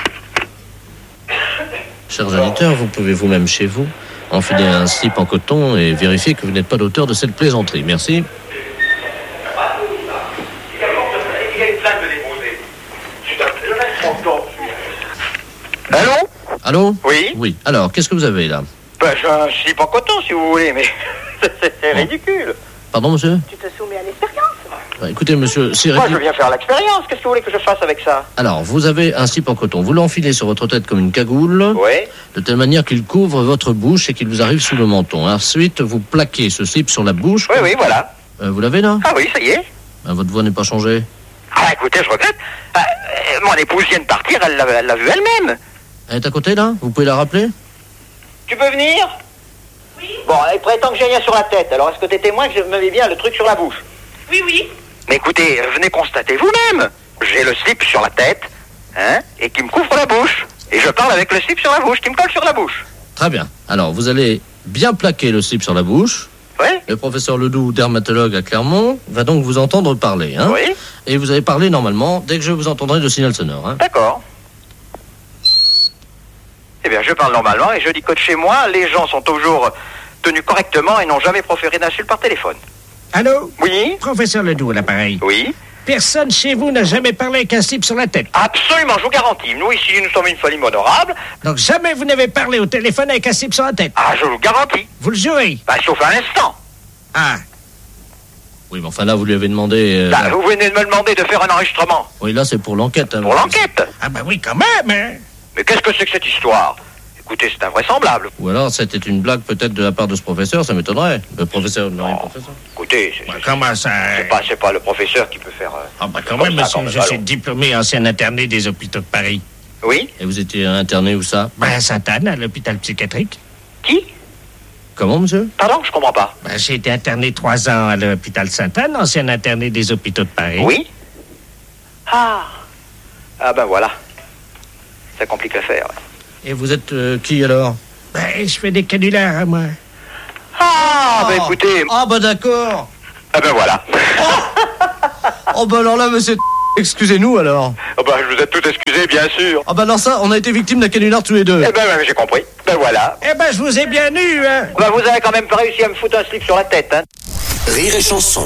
Chers auditeurs, vous pouvez vous-même chez vous enfiler un slip en coton et vérifier que vous n'êtes pas l'auteur de cette plaisanterie. Merci. Allô? Allô? Oui? Oui. Alors, qu'est-ce que vous avez là? Ben, j'ai un slip en coton, si vous voulez, mais c'est ridicule. Pardon, monsieur? Tu te soumets à l'expérience. Bah, écoutez, monsieur, c'est moi, je viens faire l'expérience. Qu'est-ce que vous voulez que je fasse avec ça? Alors, vous avez un slip en coton. Vous l'enfilez sur votre tête comme une cagoule. Oui. De telle manière qu'il couvre votre bouche et qu'il vous arrive sous le menton. Ensuite, vous plaquez ce slip sur la bouche. Oui, oui, voilà. Euh, vous l'avez là? Ah oui, ça y est. Ben, votre voix n'est pas changée. Ah, écoutez, je regrette. Ah, euh, mon épouse vient de partir, elle l'a, elle l'a vu elle-même. Elle est à côté, là? Vous pouvez la rappeler? Tu peux venir? Oui. Bon, elle prétend que j'ai rien sur la tête. Alors, est-ce que t'es témoin que je me mets bien le truc sur la bouche? Oui, oui. Mais écoutez, venez constater vous-même. J'ai le slip sur la tête, hein, et qui me couvre la bouche. Et je parle avec le slip sur la bouche, qui me colle sur la bouche. Très bien. Alors, vous allez bien plaquer le slip sur la bouche. Oui. Le professeur Ledoux, dermatologue à Clermont, va donc vous entendre parler. Hein. Oui. Et vous allez parler normalement dès que je vous entendrai de signal sonore. Hein. D'accord. Eh bien, je parle normalement et je dis que de chez moi, les gens sont toujours tenus correctement et n'ont jamais proféré d'insultes par téléphone. Allô? Oui? Professeur Ledoux à l'appareil. Oui? Personne chez vous n'a jamais parlé avec un slip sur la tête. Absolument, je vous garantis. Nous, ici, nous sommes une famille honorable. Donc jamais vous n'avez parlé au téléphone avec un slip sur la tête. Ah, je vous garantis. Vous le jurez? Bah, sauf un instant. Ah. Oui, mais enfin là, vous lui avez demandé... Euh, bah, vous venez de me demander de faire un enregistrement. Oui, là, c'est pour l'enquête. Hein, pour l'enquête? Ah bah oui, quand même, hein. Mais qu'est-ce que c'est que cette histoire? Écoutez, c'est invraisemblable. Ou alors, c'était une blague peut-être de la part de ce professeur, ça m'étonnerait. Le professeur, non, non professeur. Écoutez, c'est, bah, comment ça? C'est pas, c'est pas le professeur qui peut faire... Euh, ah bah quand même, monsieur, je suis diplômé ancien interné des hôpitaux de Paris. Oui? Et vous étiez interné où ça? Bah à Sainte-Anne, à l'hôpital psychiatrique. Qui? Comment, monsieur? Pardon, je comprends pas. Ben, j'ai été interné trois ans à l'hôpital Sainte-Anne, ancien interné des hôpitaux de Paris. Oui? Ah. Ah ben voilà. Ça complique l'affaire. Ouais. Et vous êtes euh, qui, alors? Ben, je fais des canulars, moi. Ah, ben écoutez... Ah, ben d'accord. Ah ben voilà. Oh, ben alors là, monsieur... Excusez-nous, alors. Ah ben, je vous ai tout excusé, bien sûr. Ah, ben alors ça, on a été victimes d'un canular tous les deux. Eh ben, ben j'ai compris. Ben voilà. Eh ben, je vous ai bien eu, hein. Ben, vous avez quand même pas réussi à me foutre un slip sur la tête, hein. Rire et chanson.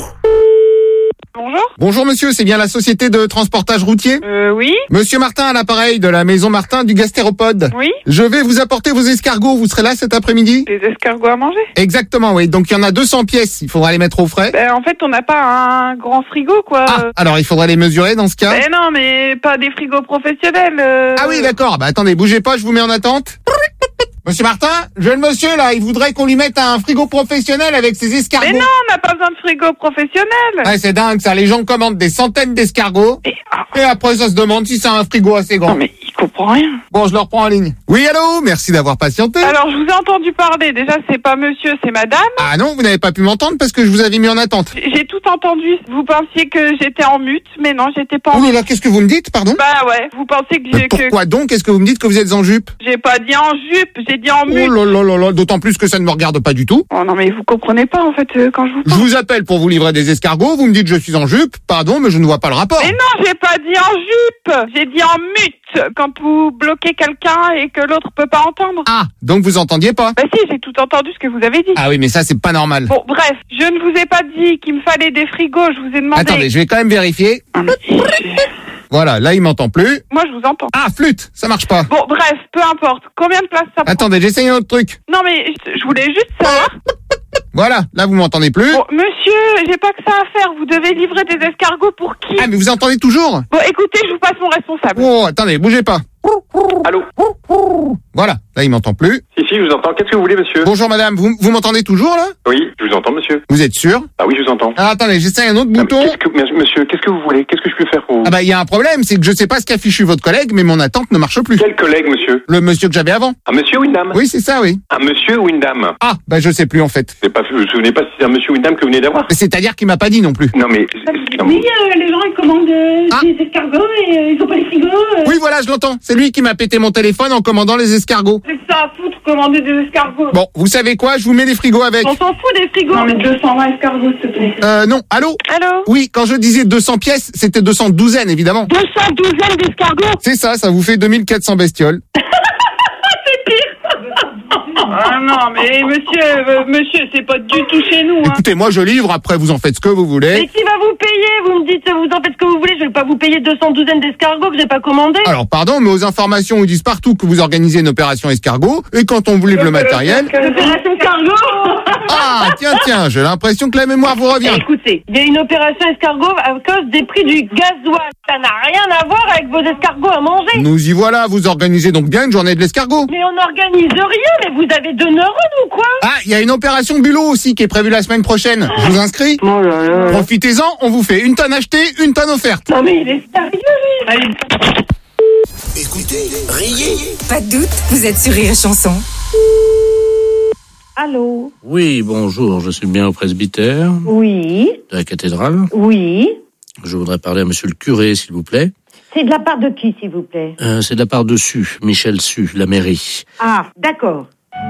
Bonjour. Bonjour monsieur, c'est bien la société de transportage routier? Euh, oui. Monsieur Martin à l'appareil de la maison Martin du Gastéropode. Oui. Je vais vous apporter vos escargots, vous serez là cet après-midi? Des escargots à manger? Exactement, oui. Donc il y en a deux cents pièces, il faudra les mettre au frais. Ben, en fait, on n'a pas un grand frigo, quoi. Ah, alors il faudra les mesurer dans ce cas? Ben non, mais pas des frigos professionnels. euh. Ah oui, d'accord. Bah attendez, bougez pas, je vous mets en attente. Monsieur Martin, jeune monsieur là, il voudrait qu'on lui mette un frigo professionnel avec ses escargots. Mais non, on n'a pas besoin de frigo professionnel. Ouais, c'est dingue ça, les gens commandent des centaines d'escargots. Et, et après ça se demande si c'est un frigo assez grand. Non mais il comprend rien. Bon, je le reprends en ligne. Oui, allô, merci d'avoir patienté. Alors, je vous ai entendu parler. Déjà, c'est pas monsieur, c'est madame. Ah non, vous n'avez pas pu m'entendre parce que je vous avais mis en attente. J'ai tout entendu. Vous pensiez que j'étais en mute, mais non, j'étais pas en Oh mute. là là, qu'est-ce que vous me dites, pardon? Bah ouais, vous pensez que j'ai... Pourquoi que... donc? Qu'est-ce que vous me dites que vous êtes en jupe? J'ai pas dit en jupe, j'ai dit en mute. Oh là là là là, d'autant plus que ça ne me regarde pas du tout. Oh non, mais vous comprenez pas, en fait, euh, quand je vous Je parle. vous appelle pour vous livrer des escargots, vous me dites je suis en jupe, pardon, mais je ne vois pas le rapport. Mais non, j'ai pas dit en jupe, j'ai dit en mute, quand vous bloquez quelqu'un et que l'autre peut pas entendre. Ah, donc vous entendiez pas? Bah si, j'ai tout entendu ce que vous avez dit. Ah oui, mais ça c'est pas normal. Bon, bref, je ne vous ai pas dit qu'il me fallait des frigos, je vous ai demandé... Attendez, je vais quand même vérifier. Ah, mais... Voilà, là il m'entend plus. Moi je vous entends. Ah, flûte, ça marche pas. Bon, bref, peu importe. Combien de place ça prend? Attendez, j'essaye un autre truc. Non mais, je je voulais juste savoir... Voilà, là vous m'entendez plus. Bon, monsieur, j'ai pas que ça à faire, vous devez livrer des escargots pour qui? Ah, mais vous entendez toujours? Bon, écoutez, je vous passe mon responsable. Oh, attendez, bougez pas. Allô? Voilà, là il m'entend plus. Si, si, je vous entends. Qu'est-ce que vous voulez, monsieur? Bonjour madame, vous, vous m'entendez toujours là? Oui, je vous entends, monsieur. Vous êtes sûr? Ah oui, je vous entends. Ah, attendez, j'essaye un autre Ah, mais bouton. qu'est-ce que, mais- monsieur, qu'est-ce que vous voulez? Qu'est-ce que je peux faire pour vous? Ah bah il y a un problème, c'est que je sais pas ce qu'a fichu votre collègue, mais mon attente ne marche plus. Quel collègue, monsieur? Le monsieur que j'avais avant. Un monsieur ou une dame? Oui, c'est ça, oui. Un monsieur ou une dame? Ah, bah je sais plus en fait. C'est pas, vous vous souvenez pas si c'est un monsieur ou une dame que vous venez d'avoir? C'est-à-dire qu'il m'a pas dit non plus. Non, mais... non, Oui, euh, les gens ils commandent euh, Ah. des escargots et euh, ils ont pas les frigos. euh. Oui, voilà, je l'entends. C'est lui qui m'a pété mon téléphone en commandant les escargots. C'est ça à foutre, commander des escargots. Bon, vous savez quoi? Je vous mets les frigos avec. On s'en fout des frigos. Non mais deux cent vingt escargots s'il te plaît. Euh, non, allô? Allô? Oui, quand je disais deux cents pièces, c'était deux cents douzaines, évidemment. deux cents douzaines d'escargots? C'est ça, ça vous fait deux mille quatre cents bestioles. Ah non, mais monsieur, euh, monsieur, c'est pas du tout chez nous, hein. Écoutez, moi je livre, après vous en faites ce que vous Mais voulez. qui va vous payer? Vous me dites, vous en faites ce que vous voulez, je vais pas vous payer deux cents douzaines d'escargots que j'ai pas commandé. Alors pardon, mais aux informations, ils disent partout que vous organisez une opération escargot, et quand on vous livre le matériel... Opération escargot? Ah, tiens, tiens, j'ai l'impression que la mémoire vous revient. Écoutez, il y a une opération escargot à cause des prix du gasoil. Ça n'a rien à voir avec vos escargots à manger. Nous y voilà, vous organisez donc bien une journée de l'escargot. Mais on n'organise rien, mais vous avez deux neurones ou quoi? Ah, il y a une opération bulot aussi qui est prévue la semaine prochaine. Je vous inscris? Oh là là. Profitez-en, on vous fait une tonne achetée, une tonne offerte. Non mais il est sérieux lui. Allez. Écoutez, riez. Pas de doute, vous êtes sur Rire et Chanson. Allô? Oui, bonjour, je suis bien au presbytère Oui, de la cathédrale. oui. Je voudrais parler à monsieur le curé, s'il vous plaît. C'est de la part de qui, s'il vous plaît? Euh, c'est de la part de Su, Michel Su, la mairie. Ah, d'accord.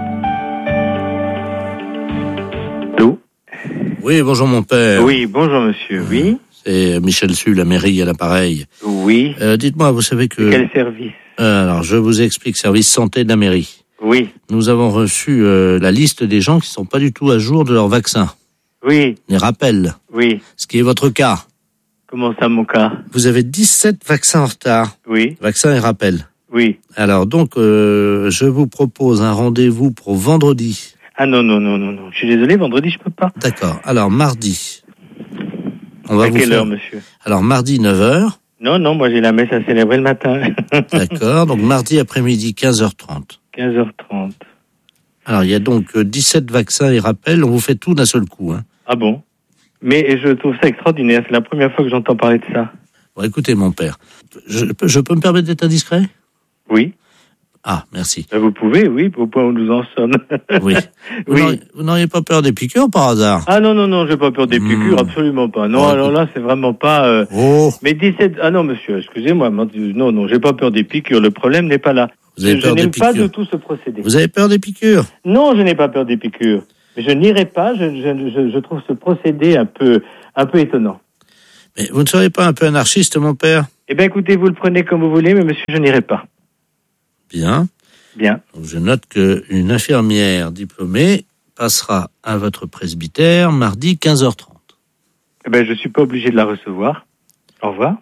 Allô? Oui, bonjour mon père. Oui, bonjour, monsieur. Oui? C'est Michel Su, la mairie, à l'appareil. Oui. Euh, dites-moi, vous savez que... Quel service? Euh, alors, je vous explique, service santé de la mairie. Oui. Nous avons reçu euh, la liste des gens qui sont pas du tout à jour de leur vaccin. Oui. Les rappels. Oui. Ce qui est votre cas. Comment ça, mon cas? Vous avez dix-sept vaccins en retard. Oui. Vaccins et rappels. Oui. Alors donc, euh, je vous propose un rendez-vous pour vendredi. Ah non, non, non, non, non. Je suis désolé, vendredi, je peux pas. D'accord. Alors, mardi. On va À vous quelle faire... heure, monsieur? Alors, mardi, neuf heures. Non, non, moi j'ai la messe à célébrer le matin. D'accord. Donc, mardi après-midi, quinze heures trente. quinze heures trente. Alors, il y a donc euh, dix-sept vaccins et rappels. On vous fait tout d'un seul coup. Hein. Ah bon? Mais je trouve ça extraordinaire. C'est la première fois que j'entends parler de ça. Bon, écoutez, mon père. Je, je peux me permettre d'être indiscret? Oui. Ah, merci. Vous pouvez, oui, au point où nous en sommes. Oui. Vous Oui. n'auriez- vous n'auriez pas peur des piqûres par hasard? Ah non, non, non, j'ai pas peur des piqûres, absolument pas. Non, Oh, alors là, c'est vraiment pas... Euh... Oh. Mais dix-sept... Ah non, monsieur, excusez-moi. Non, non, j'ai pas peur des piqûres. Le problème n'est pas là. Vous avez je peur je des n'aime pas piqûres du tout ce procédé. Vous avez peur des piqûres? Non, je n'ai pas peur des piqûres. Mais je n'irai pas. Je, je, je, je trouve ce procédé un peu, un peu étonnant. Mais vous ne seriez pas un peu anarchiste, mon père? Eh bien, écoutez, vous le prenez comme vous voulez, mais monsieur, je n'irai pas. Bien. Bien. Donc, je note qu'une infirmière diplômée passera à votre presbytère mardi quinze heures trente. Eh bien, je suis pas obligé de la recevoir. Au revoir.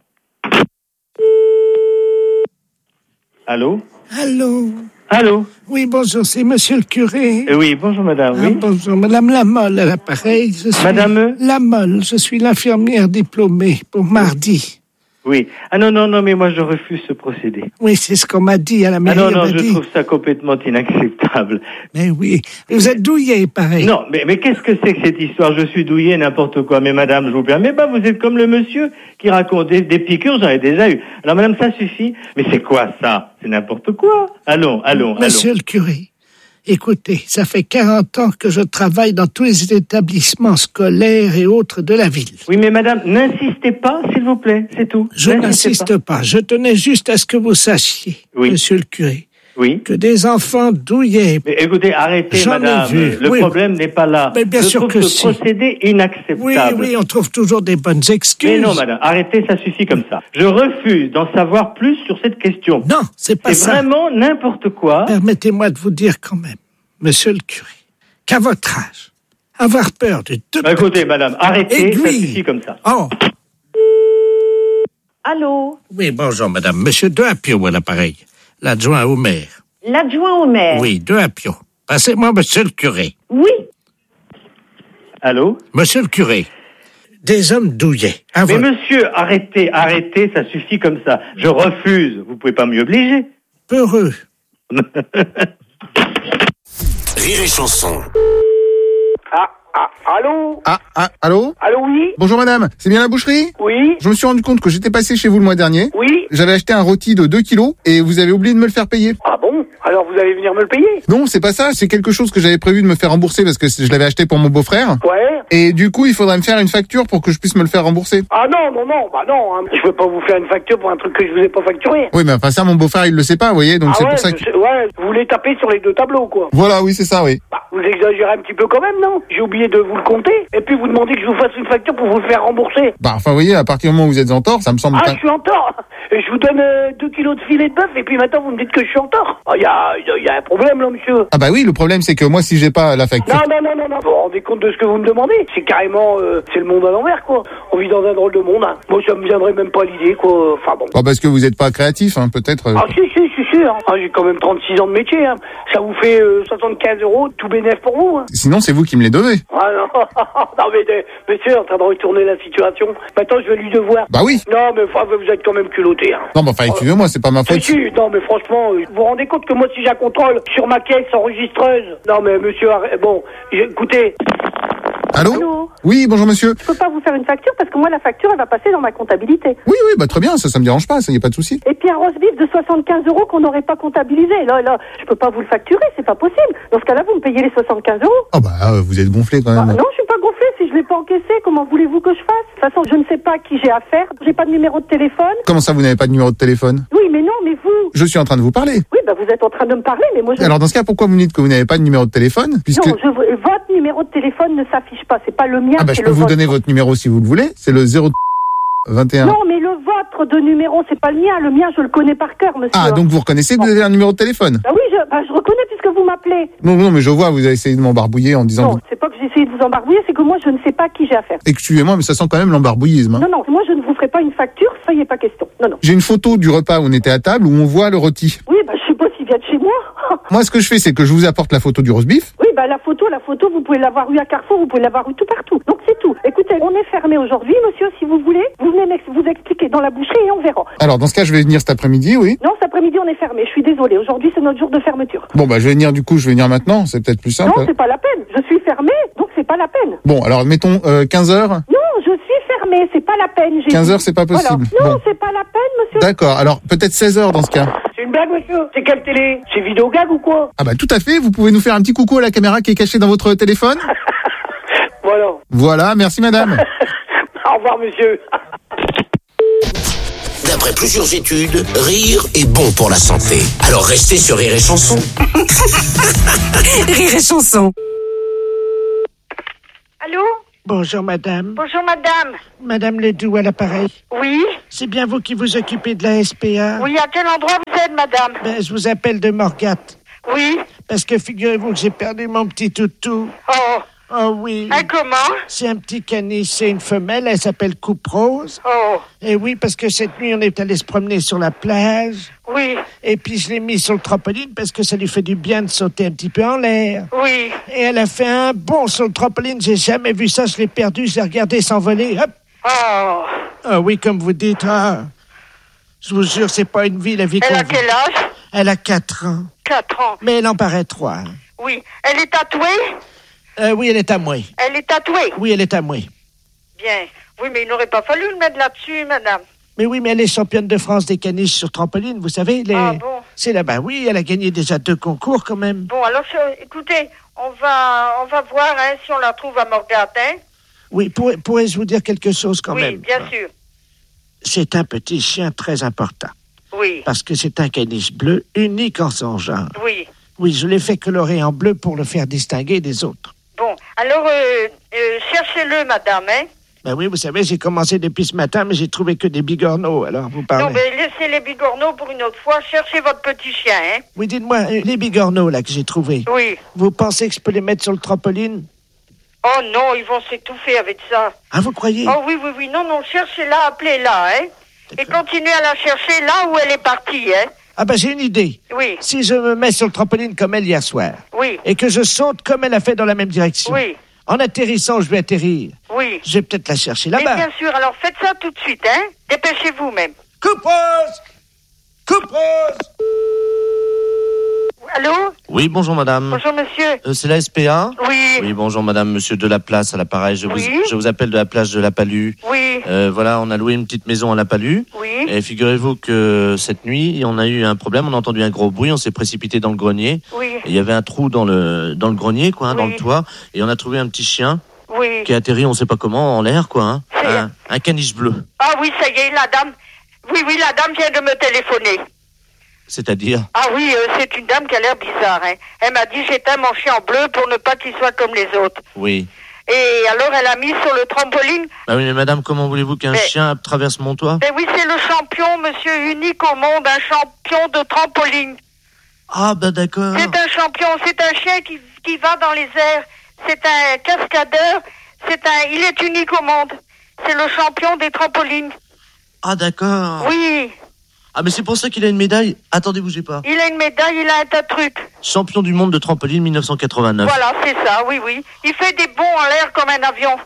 Allô? Allô? Allô? Oui, bonjour, c'est monsieur le curé. Eh oui, bonjour madame, Ah, oui. bonjour, madame Lamolle à l'appareil. Je suis Madame? Lamolle, je suis l'infirmière diplômée pour mardi. Oui. Ah non, non, non, mais moi je refuse ce procédé. Oui, c'est ce qu'on m'a dit à la Ah mairie. non, on non, m'a je dit. trouve ça complètement inacceptable. Mais oui, vous êtes douillé, pareil. Non, mais, mais qu'est-ce que c'est que cette histoire? Je suis douillé, n'importe quoi. Mais madame, je vous permets pas, vous êtes comme le monsieur qui raconte des, des piqûres, j'en ai déjà eu. Alors madame, ça suffit. Mais c'est quoi ça? C'est n'importe quoi. Allons, allons, Monsieur allons. le curé, écoutez, ça fait quarante ans que je travaille dans tous les établissements scolaires et autres de la ville. Oui, mais madame, n'insistez pas, s'il vous plaît, c'est tout. Je N'insistez n'insiste pas. Je tenais juste à ce que vous sachiez, Oui. monsieur le curé, Oui. que des enfants douillés... Mais écoutez, arrêtez, J'en ai madame. vu, Le oui. problème n'est pas là. Mais bien je sûr trouve que ce si. procédé inacceptable. Oui, oui, on trouve toujours des bonnes excuses. Mais non, madame, arrêtez, ça suffit comme ça. Je refuse d'en savoir plus sur cette question. Non, c'est pas C'est ça. vraiment n'importe quoi. Permettez-moi de vous dire quand même, monsieur le curé, qu'à votre âge, avoir peur de deux... Bah, écoutez, madame, arrêtez, ça Aiguille. suffit comme ça. Oh, Allô? oui, bonjour madame. Monsieur De Apio à l'appareil, l'adjoint au maire. L'adjoint au maire? Oui, De Apio. Passez-moi monsieur le curé. Oui. Allô? Monsieur le curé, des hommes douillés. à Mais votre- monsieur, arrêtez, arrêtez, ça suffit comme ça. Je refuse. Vous pouvez pas m'y obliger. Peureux. Rire et chanson. Ah, ah, allô? Ah, ah, allô? Allô, oui? Bonjour madame, c'est bien la boucherie? Oui? Je me suis rendu compte que j'étais passé chez vous le mois dernier. Oui? J'avais acheté un rôti de deux kilos et vous avez oublié de me le faire payer. Ah bon? Alors vous allez venir me le payer? Non, c'est pas ça, c'est quelque chose que j'avais prévu de me faire rembourser parce que je l'avais acheté pour mon beau-frère. Ouais? Et du coup, il faudrait me faire une facture pour que je puisse me le faire rembourser. Ah non, non, non, bah non, hein. Je veux pas vous faire une facture pour un truc que je vous ai pas facturé. Oui, mais enfin ça, mon beau-frère, il le sait pas, vous voyez, donc Ah c'est ouais, pour ça que... je sais- ouais, vous voulez taper sur les deux tableaux, quoi. Voilà, oui, c'est ça, oui. Bah, vous exagérez un petit peu quand même, non? J'ai oublié de vous le compter, et puis vous demandez que je vous fasse une facture pour vous le faire rembourser. Bah, enfin, vous voyez, à partir du moment où vous êtes en tort, ça me semble... Ah, je suis en tort. Et je vous donne euh, deux kilos de filet de bœuf, et puis maintenant vous me dites que je suis en tort. Il y, a, y, a, y a un problème, là, monsieur. Ah bah oui, le problème, c'est que moi, si j'ai pas la facture... Non, non, non, non, non. Vous vous rendez compte de ce que vous me demandez? C'est carrément... euh, c'est le monde à l'envers, quoi. On vit dans un drôle de monde, hein. Moi, ça me viendrait même pas à l'idée, quoi. Enfin, bon. Bah, parce que vous êtes pas créatif, hein, peut-être... euh. Ah, si, si, si, si, hein. Ah, j'ai quand même trente-six ans de métier, hein. Ça vous fait euh, soixante-quinze euros, tout bénef pour vous, hein. Sinon, c'est vous qui me les devez. Ah non, non mais de- monsieur est en train de retourner la situation. Maintenant, je vais lui devoir. Bah oui. Non, mais enfin, vous êtes quand même culotté, hein. Non, bah, enfin, excusez-moi, c'est pas ma Si, faute. si, non, mais franchement, euh, vous vous rendez compte que moi, si j'ai un contrôle sur ma caisse enregistreuse... Non, mais monsieur, arrête- bon, j'ai- écoutez... Allô? Allô? Oui, bonjour monsieur. Je peux pas vous faire une facture parce que moi, la facture, elle va passer dans ma comptabilité. Oui, oui, bah très bien, ça, ça me dérange pas, ça y a pas de souci. Et puis un roast beef de soixante-quinze euros qu'on n'aurait pas comptabilisé. Là, là, je peux pas vous le facturer, c'est pas possible. Dans ce cas-là, vous me payez les soixante-quinze euros. Oh bah, euh, vous êtes gonflé quand Ah, même. non, je suis pas gonflée. Si je l'ai pas encaissé, comment voulez-vous que je fasse? De toute façon, je ne sais pas qui j'ai affaire. J'ai pas de numéro de téléphone. Comment ça, vous n'avez pas de numéro de téléphone? Oui, mais non, mais vous. Je suis en train de vous parler. Oui, bah vous êtes en train de me parler, mais moi je. Alors dans ce cas, pourquoi vous me dites que vous n'avez pas de numéro de téléphone? Puisque... Non, je... votre numéro de téléphone ne s'affiche pas. C'est pas le mien. Ah bah c'est je peux le vous vôtre. donner votre numéro si vous le voulez, c'est le zéro vingt et un. Non, mais le vôtre de numéro, c'est pas le mien. Le mien, je le connais par cœur, monsieur. Ah, donc vous reconnaissez que vous avez un numéro de téléphone? Ah oui, je, bah, je reconnais puisque vous m'appelez. Non, non, mais je vois, vous avez essayé de m'embarbouiller en disant... Non, c'est pas que j'ai essayé de vous embarbouiller, c'est que moi, je ne sais pas qui j'ai affaire. Excusez-moi, mais ça sent quand même l'embarbouillisme. Hein. Non, non, moi, je ne vous ferai pas une facture, ça y est pas question. Non, non. J'ai une photo du repas où on était à table où on voit le rôti. Oui, bah, je sais pas s'il vient de chez moi. Moi, ce que je fais, c'est que je vous apporte la photo du roast beef. Oui, bah, la photo, la photo, vous pouvez l'avoir eu à Carrefour, vous pouvez l'avoir eu tout partout. Donc, c'est tout. Écoutez, on est fermé aujourd'hui, monsieur, si vous voulez. Vous venez m'ex- vous expliquer dans la boucherie et on verra. Alors, dans ce cas, je vais venir cet après-midi, oui. Non, cet après-midi, on est fermé. Je suis désolée. Aujourd'hui, c'est notre jour de fermeture. Bon, bah, je vais venir, du coup, je vais venir maintenant. C'est peut-être plus simple. Non, c'est pas la peine. Je suis fermée, donc c'est pas la peine. Bon, alors, mettons euh, quinze heures. Non, je suis fermée, c'est pas la peine. J'ai quinze dit. heures, c'est pas possible. Voilà. Non, Bon. c'est pas la peine, monsieur. D'accord, alors peut-être seize heures dans ce cas. C'est une blague, monsieur? C'est quelle télé? C'est Vidéogag ou quoi? Ah bah tout à fait, vous pouvez nous faire un petit coucou à la caméra qui est cachée dans votre téléphone? Voilà. Voilà, merci madame. Au revoir, monsieur. D'après plusieurs études, rire est bon pour la santé. Alors restez sur Rire et Chanson. Rire et Chanson. Allô? Bonjour, madame. Bonjour, madame. Madame Ledoux à l'appareil. Oui? C'est bien vous qui vous occupez de la S P A? Oui, à quel endroit vous êtes, madame? Ben, je vous appelle de Morgat. Oui? Parce que figurez-vous que j'ai perdu mon petit toutou. Oh. Oh oui. Ah, comment? C'est un petit caniche, c'est une femelle, elle s'appelle Coupe Rose. Oh. Et oui, parce que cette nuit, on est allé se promener sur la plage. Oui. Et puis, je l'ai mis sur le trampoline parce que ça lui fait du bien de sauter un petit peu en l'air. Oui. Et elle a fait un bond sur le trampoline, j'ai jamais vu ça, je l'ai perdu, je l'ai regardé s'envoler, hop. Oh. Ah oui, comme vous dites, ah. Je vous jure, c'est pas une vie, la vie qu'on Elle a vit. quel âge? Elle a quatre ans. Quatre ans. Mais elle en paraît trois. Oui. Elle est tatouée? Euh, oui, elle est à moi. Elle est tatouée? Oui, elle est à moi. Bien. Oui, mais il n'aurait pas fallu le mettre là-dessus, madame. Mais oui, mais elle est championne de France des caniches sur trampoline, vous savez. Les... Ah bon? C'est là-bas, oui, elle a gagné déjà deux concours quand même. Bon, alors, je- écoutez, on va, on va voir hein, si on la trouve à Morgat, hein? Oui, pour- pourrais-je vous dire quelque chose quand oui, même? bien sûr. C'est un petit chien très important. Oui. Parce que c'est un caniche bleu, unique en son genre. Oui. Oui, je l'ai fait colorer en bleu pour le faire distinguer des autres. Bon, alors, euh, euh, cherchez-le, madame, hein? Ben oui, vous savez, j'ai commencé depuis ce matin, mais j'ai trouvé que des bigorneaux, alors vous parlez. Non, mais laissez les bigorneaux pour une autre fois. Cherchez votre petit chien, hein? Oui, dites-moi, euh, les bigorneaux, là, que j'ai trouvés. Oui. Vous pensez que je peux les mettre sur le trampoline? Oh non, ils vont s'étouffer avec ça. Ah, vous croyez? Oh oui, oui, oui. Non, non, cherchez-la, appelez-la, hein? Et continuez à la chercher là où elle est partie, hein? Ah ben, j'ai une idée. Oui. Si je me mets sur le trampoline comme elle hier soir, Oui. et que je saute comme elle a fait dans la même direction, Oui. en atterrissant, je vais atterrir. Oui. Je vais peut-être la chercher Mais là-bas. bien sûr, alors faites ça tout de suite, hein? Dépêchez-vous même. Coupe rose! Coupe rose! Allô? Oui, bonjour madame. Bonjour, monsieur. Euh, c'est la S P A? Oui. Oui, bonjour madame, monsieur Delaplace à l'appareil. Je, Oui. vous, je vous appelle de la plage de la Palue. Oui. Euh, voilà, on a loué une petite maison à la Palue. Oui. Et figurez-vous que cette nuit, on a eu un problème, on a entendu un gros bruit, on s'est précipité dans le grenier. Oui. Et il y avait un trou dans le, dans le grenier, quoi, hein, dans Oui. le toit. Et on a trouvé un petit chien Oui. qui a atterri, on sait pas comment, en l'air, quoi. Hein. Un, un caniche bleu. Ah oui, ça y est, la dame. Oui, oui, la dame vient de me téléphoner. C'est-à-dire? Ah oui, euh, c'est une dame qui a l'air bizarre, hein. Elle m'a dit j'éteins mon chien en bleu pour ne pas qu'il soit comme les autres. Oui. Et alors elle a mis sur le trampoline. Bah oui, mais madame, comment voulez-vous qu'un Mais- chien traverse mon toit? Ben oui, c'est le champion, monsieur unique au monde, un champion de trampoline. Ah, bah d'accord. C'est un champion, c'est un chien qui, qui va dans les airs. C'est un cascadeur. C'est un, il est unique au monde. C'est le champion des trampolines. Ah, d'accord. Oui, Ah, mais c'est pour ça qu'il a une médaille. Attendez, bougez pas. il a une médaille, il a un tas de trucs. Champion du monde de trampoline mille neuf cent quatre-vingt-neuf. Voilà, c'est ça, oui, oui. Il fait des bonds en l'air comme un avion.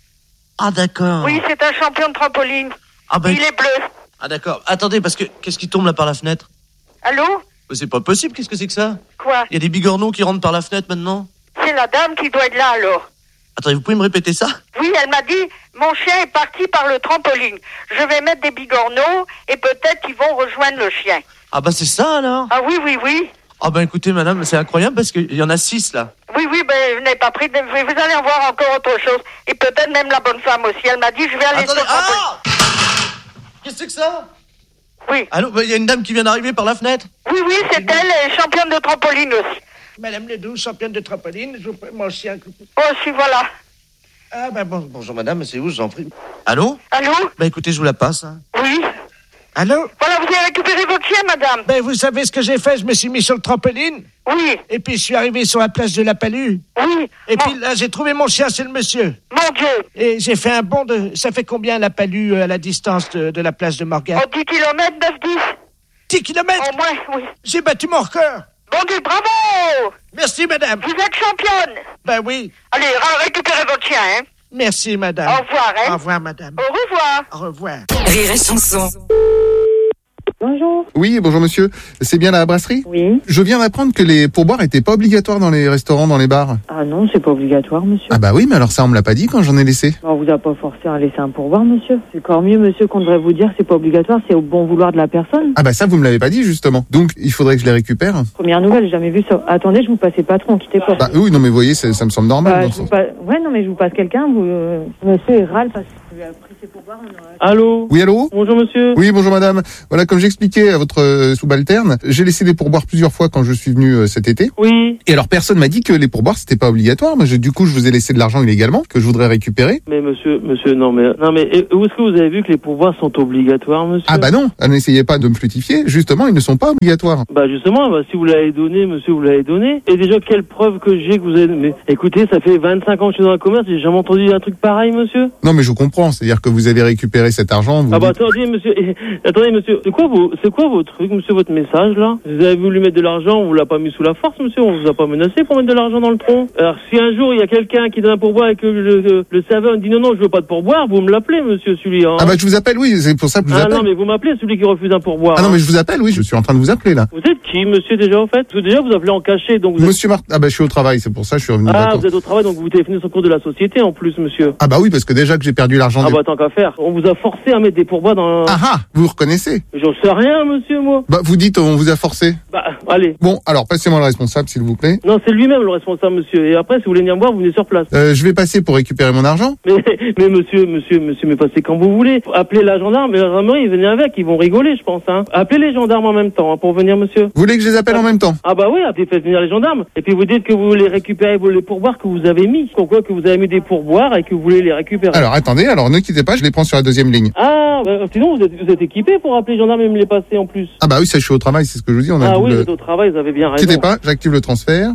Ah, d'accord. Oui, c'est un champion de trampoline. Ah, ben- Il est bleu. Ah, d'accord. Attendez, parce que qu'est-ce qui tombe là par la fenêtre? Allô? Mais c'est pas possible, qu'est-ce que c'est que ça? Quoi? Il y a des bigorneaux qui rentrent par la fenêtre maintenant? C'est la dame qui doit être là alors. Attendez, vous pouvez me répéter ça? Oui, elle m'a dit, mon chien est parti par le trampoline. Je vais mettre des bigorneaux et peut-être qu'ils vont rejoindre le chien. Ah, bah c'est ça alors? Ah oui, oui, oui. Ah, bah écoutez, madame, c'est incroyable parce qu'il y en a six là. Oui, oui, ben, je n'ai pas pris de... Vous allez en voir encore autre chose. Et peut-être même la bonne femme aussi. Elle m'a dit, je vais aller Attendez, sur le trampoline. ah! Qu'est-ce que c'est que ça? Oui. Allô, bah, il y a une dame qui vient d'arriver par la fenêtre? Oui, oui, c'est elle, elle est championne de trampoline aussi. Madame Ledoux, championne de trampoline, je vous prie, mon chien. Oh, si, voilà. Ah, ben bon. Bonjour madame, c'est où, je vous en prie? Allô? Allô? Bah écoutez, je vous la passe. Hein. Oui. Allô? Voilà, vous avez récupéré votre chien, madame. Ben, vous savez ce que j'ai fait? Je me suis mis sur le trampoline. Oui. Et puis, je suis arrivé sur la plage de la Palue. Oui. Et puis, là, j'ai trouvé mon chien, c'est le monsieur. Mon Dieu. Et j'ai fait un bond de... Ça fait combien, la Palue, euh, à la distance de, de la plage de Morgat? Oh, dix kilomètres, neuf dix. dix kilomètres? Au moins, oui. J'ai battu mon record. Bon Dieu, bravo. Merci, madame. Vous êtes championne. Ben oui. Allez, ra- récupérez votre chien, hein. Merci, madame. Au revoir, hein. Au revoir, madame. Au revoir. Au revoir. Rire et Chanson. Bonjour. Oui, bonjour monsieur. C'est bien la brasserie? Oui. Je viens d'apprendre que les pourboires étaient pas obligatoires dans les restaurants, dans les bars. Ah non, c'est pas obligatoire, monsieur. Ah bah oui, mais alors ça on me l'a pas dit quand j'en ai laissé. On vous a pas forcé à laisser un pourboire, monsieur. C'est encore mieux, monsieur, qu'on devrait vous dire c'est pas obligatoire, c'est au bon vouloir de la personne. Ah bah ça vous me l'avez pas dit justement. Donc il faudrait que je les récupère. Première nouvelle, j'ai jamais vu ça. Attendez, je vous passe patron, quittez pas. Bah oui, non mais vous voyez, ça, ça me semble normal. Bah, dans je ce vous sens. passe... Ouais, non mais je vous passe quelqu'un, vous... euh, Monsieur il râle parce que lui a pris ses pourboires. On a... Allô? Oui, allô? Bonjour monsieur. Oui, bonjour madame. Voilà, comme j'expliquais à votre euh, subalterne, j'ai laissé des pourboires plusieurs fois quand je suis venu euh, cet été. Oui. Et alors personne m'a dit que les pourboires c'était pas obligatoire. Moi, je- du coup, je vous ai laissé de l'argent illégalement que je voudrais récupérer. Mais monsieur, monsieur, non mais, non mais, et où est-ce que vous avez vu que les pourboires sont obligatoires, monsieur? Ah bah non, n'essayez pas de me flutifier. Justement, ils ne sont pas obligatoires. Bah justement, bah, si vous l'avez donné, monsieur, vous l'avez donné. Et déjà, quelle preuve que j'ai que vous avez... Mais écoutez, ça fait vingt-cinq ans que je suis dans le commerce, j'ai jamais entendu un truc pareil, monsieur. Non mais je comprends, c'est-à-dire que vous avez récupéré cet argent. Vous Ah bah dites- attendez, monsieur, eh, attendez, monsieur, c'est quoi vos, c'est quoi vos trucs, monsieur, votre message, là? Vous avez voulu mettre de l'argent, on vous l'a pas mis sous la force, monsieur, on vous a pas menacé pour mettre de l'argent dans le tronc. Alors, si un jour, il y a quelqu'un qui donne un pourboire et que le, le, le serveur dit non, non, je veux pas de pourboire, vous me l'appelez, monsieur, celui-là. Hein. Ah bah je vous appelle, oui, c'est pour ça que je vous Ah appelle. non, mais vous m'appelez, celui qui refuse un pourboire. Ah non hein. mais je vous appelle, oui, je suis en train de vous appeler là. Vous êtes qui, monsieur, déjà, en fait? Parce que déjà, vous appelez en cachet, donc vous êtes... Monsieur Martin, ah bah je suis au travail, c'est pour ça que je suis revenu. Ah, d'accord. vous êtes au travail, donc vous téléphonez sur le compte de la société, en plus, monsieur. Ah bah oui, parce que déjà que j'ai perdu l'argent. Ah des- bah tant qu'à faire. On vous a forcé à mettre des pourboires dans... Ah ah, vous reconnaissez? J'en sais rien, monsieur, moi. Bah vous dites on vous a forcé. Bah, allez. Bon, alors passez-moi le responsable s'il vous plaît. Non, c'est lui-même le responsable, monsieur. Et après, si vous voulez venir me voir, vous venez sur place. Euh, je vais passer pour récupérer mon argent. Mais, mais monsieur, monsieur, monsieur, mais passez quand vous voulez. Appelez la gendarme et la gendarmerie, venez avec, ils vont rigoler, je pense, hein. Appelez les gendarmes en même temps, hein, pour venir, monsieur. Vous voulez que je les appelle en même temps? Ah bah oui, appelez, faites venir les gendarmes. Et puis vous dites que vous voulez récupérer vos- les pourboires que vous avez mis. Pourquoi que vous avez mis des pourboires et que vous voulez les récupérer. Alors attendez, alors ne quittez pas, je les prends sur la deuxième ligne. Ah, bah, sinon vous êtes, vous êtes équipé pour appeler les gendarmes et me les passer en plus. Ah bah oui, ça je suis au travail, c'est ce que je vous dis, on a Ah le oui, double- vous êtes au travail, vous avez bien raison. Quittez pas, j'active le transfert.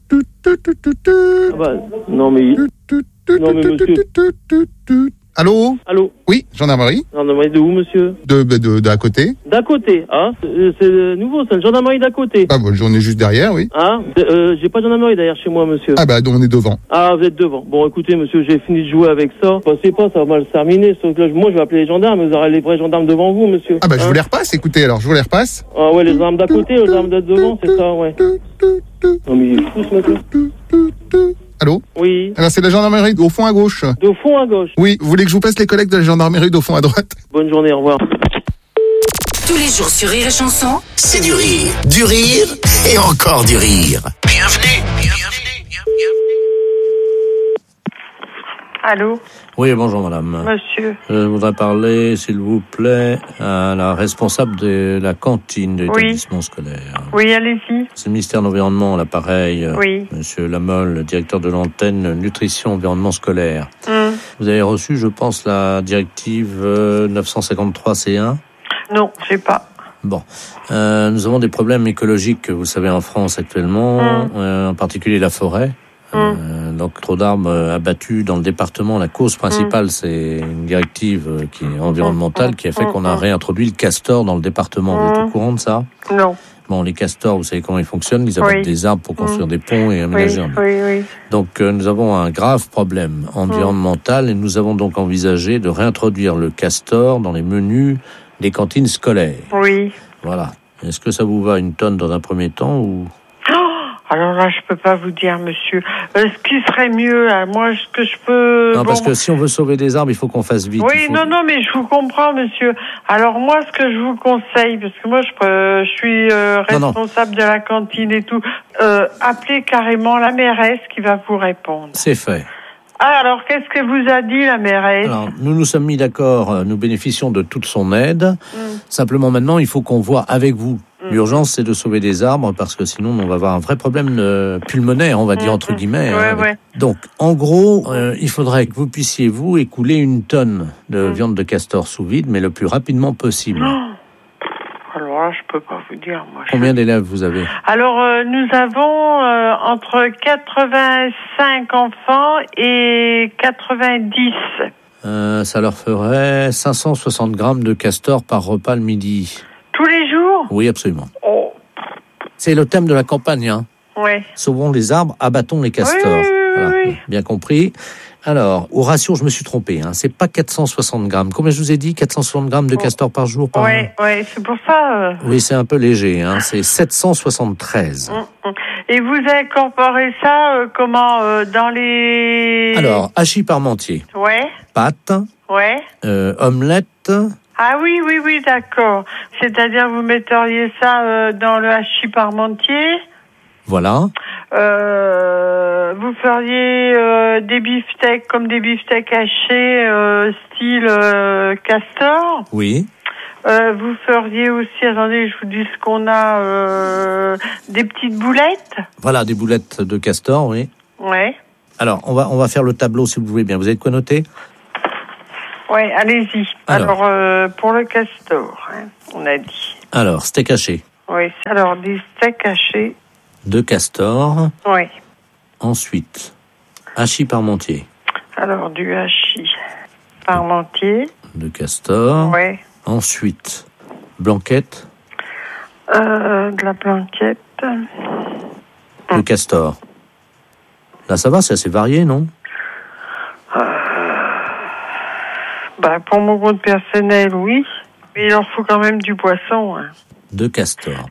Ah bah, non mais... Non mais monsieur... Allô? Allô? Oui, gendarmerie. Gendarmerie de où, monsieur? De, de, de, d'à côté. D'à côté, ah, c'est c'est nouveau, c'est une gendarmerie d'à côté. Ah bon, j'en ai juste derrière, oui. Ah, euh, j'ai pas de gendarmerie derrière chez moi, monsieur. Ah bah donc on est devant. Ah, vous êtes devant. Bon, écoutez, monsieur, j'ai fini de jouer avec ça. Passez pas, ça va mal se terminer. Sauf que là, moi, je vais appeler les gendarmes. Vous aurez les vrais gendarmes devant vous, monsieur. Ah bah je Hein? vous les repasse, écoutez, alors je vous les repasse. Ah ouais, les gendarmes d'à côté, les gendarmes d'être devant, c'est ça, ouais. Non, mais il est fou, ce monsieur. Allô? Oui. Alors c'est la gendarmerie au fond à gauche. De fond à gauche. Oui, vous voulez que je vous passe les collègues de la gendarmerie au fond à droite? Bonne journée, au revoir. Tous les jours sur Rire et Chanson. C'est du rire, du rire et encore du rire. Bienvenue, bienvenue, bienvenue. Allô? Oui, bonjour madame. Monsieur. Je voudrais parler, s'il vous plaît, à la responsable de la cantine de Oui. l'établissement scolaire. Oui, allez-y. C'est le ministère de l'Environnement, l'appareil. Oui. Monsieur Lamolle, le directeur de l'antenne Nutrition Environnement Scolaire. Hum. Vous avez reçu, je pense, la directive euh, neuf cent cinquante-trois C un. Non, j'ai pas. Bon, euh, nous avons des problèmes écologiques, vous le savez, en France actuellement, Hum. euh, en particulier la forêt. Euh, donc trop d'arbres euh, abattus dans le département. La cause principale, c'est une directive euh, qui est environnementale qui a fait qu'on a réintroduit le castor dans le département. Vous êtes au courant de ça? Non. Bon, les castors, vous savez comment ils fonctionnent. Ils abattent Oui. des arbres pour construire Mm. des ponts et aménager un Oui, oui, oui. Donc euh, nous avons un grave problème environnemental et nous avons donc envisagé de réintroduire le castor dans les menus des cantines scolaires. Oui. Voilà. Est-ce que ça vous va une tonne dans un premier temps ou... Alors là, je peux pas vous dire, monsieur. Euh, ce qui serait mieux, hein, moi, ce que je peux... Non, bon, parce que si on veut sauver des arbres, il faut qu'on fasse vite. Oui, il faut- non, non, mais je vous comprends, monsieur. Alors moi, ce que je vous conseille, parce que moi, je, peux- je suis euh, Non, non. responsable de la cantine et tout, euh, appelez carrément la mairesse qui va vous répondre. C'est fait. Ah, alors, qu'est-ce que vous a dit la mairesse? Alors, nous nous sommes mis d'accord, euh, nous bénéficions de toute son aide. Simplement maintenant, il faut qu'on voit avec vous. L'urgence, c'est de sauver des arbres parce que sinon, on va avoir un vrai problème euh, pulmonaire, on va dire entre guillemets. Ouais, hein. ouais. Donc, en gros, euh, il faudrait que vous puissiez, vous, écouler une tonne de viande de castor sous vide, mais le plus rapidement possible. Alors là, je peux pas vous dire, moi. Combien d'élèves vous avez? Alors, euh, nous avons euh, entre quatre-vingt-cinq enfants et quatre-vingt-dix. Euh, ça leur ferait cinq cent soixante grammes de castor par repas le midi. Tous les jours? Oui, absolument. Oh. C'est le thème de la campagne, hein. Ouais. Sauvons les arbres, abattons les castors. Oui, oui, oui, Voilà, oui. bien compris. Alors, au ratio, je me suis trompé. Hein. C'est pas quatre cent soixante grammes. Combien je vous ai dit? quatre cent soixante grammes de castor par jour par Oui, oui, c'est pour ça. Euh... Oui, c'est un peu léger. Hein. C'est sept cent soixante-treize. Mmh, mmh. Et vous incorporez ça euh, comment euh, dans les... Alors, hachis parmentier. Ouais. Pâtes. Ouais. Euh, omelette. Ah oui, oui, oui, d'accord. C'est-à-dire, vous metteriez ça euh, dans le hachis parmentier. Voilà. Euh, vous feriez euh, des beefsteaks comme des beefsteaks hachés, euh, style euh, castor. Oui. Euh, vous feriez aussi, attendez, je vous dis ce qu'on a, euh, des petites boulettes. Voilà, des boulettes de castor, oui. Ouais. Alors, on va on va faire le tableau si vous voulez bien. Vous avez de quoi noter? Ouais, allez-y. Alors, Alors euh, pour le castor, hein, on a dit. Alors, steak haché. Oui. Alors des steaks hachés. De castor. Oui. Ensuite, hachis parmentier. Alors, du hachis parmentier. De castor. Oui. Ensuite, blanquette. Euh, de la blanquette. De castor. Là, ça va, c'est assez varié, non? euh, bah, Pour mon compte personnel, oui. Mais il en faut quand même du poisson. Hein. De castor.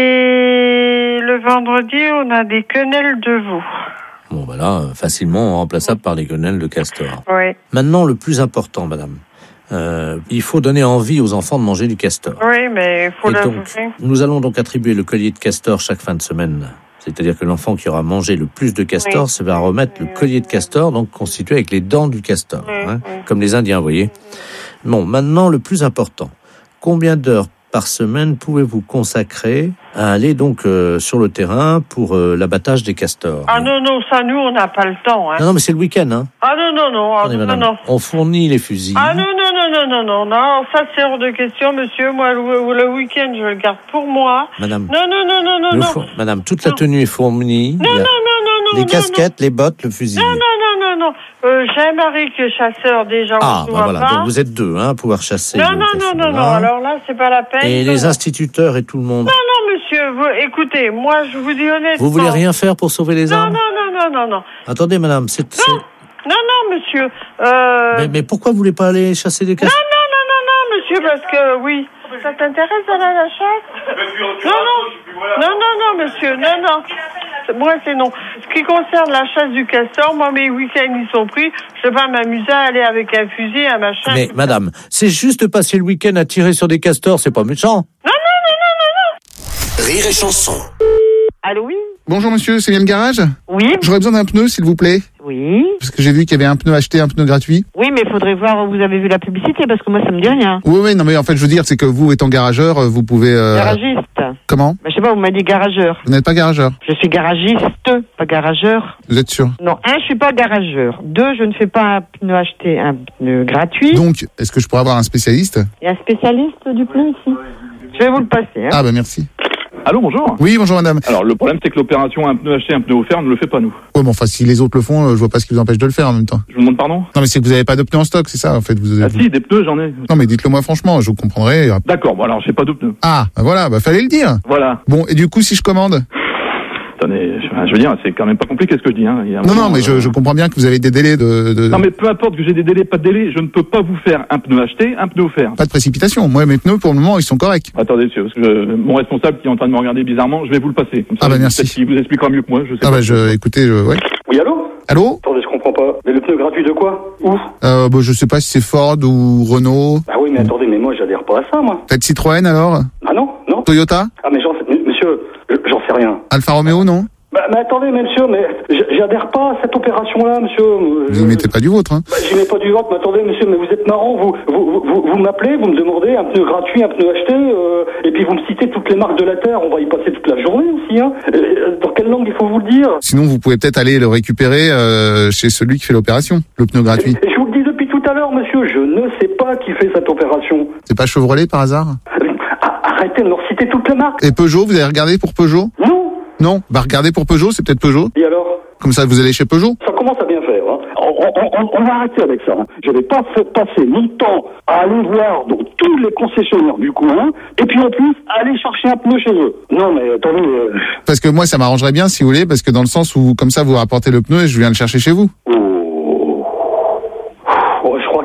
Et le vendredi, on a des quenelles de veau. Bon, voilà, facilement remplaçable par les quenelles de castor. Oui. Maintenant, le plus important, madame. Euh, il faut donner envie aux enfants de manger du castor. Oui, mais il faut Et donc, l'avouer. nous allons donc attribuer le collier de castor chaque fin de semaine. C'est-à-dire que l'enfant qui aura mangé le plus de castor Oui. se va remettre le collier de castor, donc constitué avec les dents du castor, Oui, hein, oui. comme les Indiens, vous voyez. Bon, maintenant, le plus important. Combien d'heures par semaine pouvez-vous consacrer à aller donc euh, sur le terrain pour euh, l'abattage des castors? Ah non, non, ça, nous, on n'a pas le temps. Hein. Non, non, mais c'est le week-end, hein. Ah non, non, non, ah, Attendez, non, madame, non. on fournit les fusils. Ah non, non, non, non, non, non, non, ça c'est hors de question, monsieur. Moi, le, le week-end, je le garde pour moi. Madame. Non, non, non, non, non, Le non. fo- Madame, toute la tenue est fournie. Non, Il y a non, non, non, non. les non, casquettes, les bottes, le fusil. Non, non, non, non, non. Euh, j'ai un mari qui est chasseur, déjà, Ah, on se bah voit voilà, pas. donc vous êtes deux, hein, à pouvoir chasser. Non, le non, non, non, castor, non, là. alors là, c'est pas la peine. Et les instituteurs et tout le monde. Non, non, monsieur, vous, écoutez, moi, je vous dis honnêtement. Vous voulez rien faire pour sauver les Non, arbres? non, non, non, non, non. Attendez, madame, c'est... c'est- Non, non, monsieur. Euh... Mais, mais pourquoi vous voulez pas aller chasser des Non, castors? non, non, non, non, monsieur, parce que, oui. Ça t'intéresse d'aller à la chasse? Non, non. Non, non, non, monsieur, non, non. Moi, c'est non. Ce qui concerne la chasse du castor, moi, mes week-ends, ils sont pris. Je vais pas m'amuser à aller avec un fusil, un machin. Mais madame, c'est juste passer le week-end à tirer sur des castors, c'est pas méchant. Non, non, non, non, non, non. Rire et chanson. Allô, oui? Bonjour monsieur, c'est bien le garage? Oui. J'aurais besoin d'un pneu, s'il vous plaît. Oui. Parce que j'ai vu qu'il y avait un pneu acheté, un pneu gratuit. Oui, mais il faudrait voir où vous avez vu la publicité, parce que moi, ça me dit rien. Oui, oui, non mais en fait, je veux dire, c'est que vous, étant garageur, vous pouvez... Euh... Garagiste. Comment? Bah, je sais pas, vous m'avez dit garageur. Vous n'êtes pas garageur? Je suis garagiste, pas garageur. Vous êtes sûr? Non, un, je suis pas garageur. Deux, je ne fais pas un pneu acheté, un pneu gratuit. Donc, est-ce que je pourrais avoir un spécialiste? Il y a un spécialiste du pneu ici. Je vais vous le passer. Hein. Ah bah merci. Allô, bonjour. Oui, bonjour madame. Alors, le problème, c'est que l'opération un pneu acheté, un pneu offert, on ne le fait pas, nous. Ouais, mais enfin, si les autres le font, euh, je vois pas ce qui vous empêche de le faire en même temps. Je vous demande pardon? Non, mais c'est que vous avez pas de pneus en stock, c'est ça, en fait. Vous Ah si, des pneus, j'en ai. Non, mais dites-le moi franchement, je vous comprendrai. D'accord, bon, alors, j'ai pas de pneus. Ah, bah voilà, bah fallait le dire. Voilà. Bon, et du coup, si je commande? Attendez, je, je veux dire, c'est quand même pas compliqué ce que je dis, hein. Il y a un Non, moment, non, mais euh, je, je comprends bien que vous avez des délais de... de... Non, mais peu importe que j'ai des délais, pas de délais, je ne peux pas vous faire un pneu acheté, un pneu offert. Pas de précipitation. Moi, mes pneus, pour le moment, ils sont corrects. Attendez, monsieur, parce que je- mon responsable qui est en train de me regarder bizarrement, je vais vous le passer. Comme ça, Ah bah, peut-être merci. qu'il vous expliquera mieux que moi, je sais Ah pas. bah, je, écoutez, je, ouais. Oui, allô? Allô? Attendez, je comprends pas. Mais le pneu gratuit de quoi? Où? Euh, bah, je sais pas si c'est Ford ou Renault. Ah oui, mais attendez, mais moi, j'adhère pas à ça, moi. Peut-être Citroën, alors? Ah non, non. Toyota? Ah, mais j'en sais, mais- monsieur, je- j'en sais rien. Alfa Romeo, non? Bah, mais attendez, mais monsieur, mais j- j'adhère pas à cette opération-là, monsieur. Vous y mettez pas du vôtre, hein? Bah, j'y mets pas du ventre, mais attendez, monsieur, mais vous êtes marrant, vous, vous, vous, vous m'appelez, vous me demandez un pneu gratuit, un pneu acheté, euh, et puis vous me citez toutes les marques de la Terre, on va y passer toute la journée aussi, hein. Euh, dans quelle langue il faut vous le dire? Sinon, vous pouvez peut-être aller le récupérer euh, chez celui qui fait l'opération, le pneu gratuit. Et je vous le dis depuis tout à l'heure, monsieur, je ne sais pas qui fait cette opération. C'est pas Chevrolet par hasard? Ah, arrêtez de me citer toutes les marques. Et Peugeot, vous avez regardé pour Peugeot? Non. Non? Bah regardez pour Peugeot, c'est peut-être Peugeot. Et alors? Comme ça, vous allez chez Peugeot? Ça commence à bien faire, hein. On, on- on- on va arrêter avec ça, hein. Je vais pas faire passer mon temps à aller voir dans tous les concessionnaires du coin, et puis en plus, aller chercher un pneu chez eux. Non, mais attendez, euh, Parce que moi, ça m'arrangerait bien, si vous voulez, parce que dans le sens où, comme ça, vous rapportez le pneu et je viens le chercher chez vous.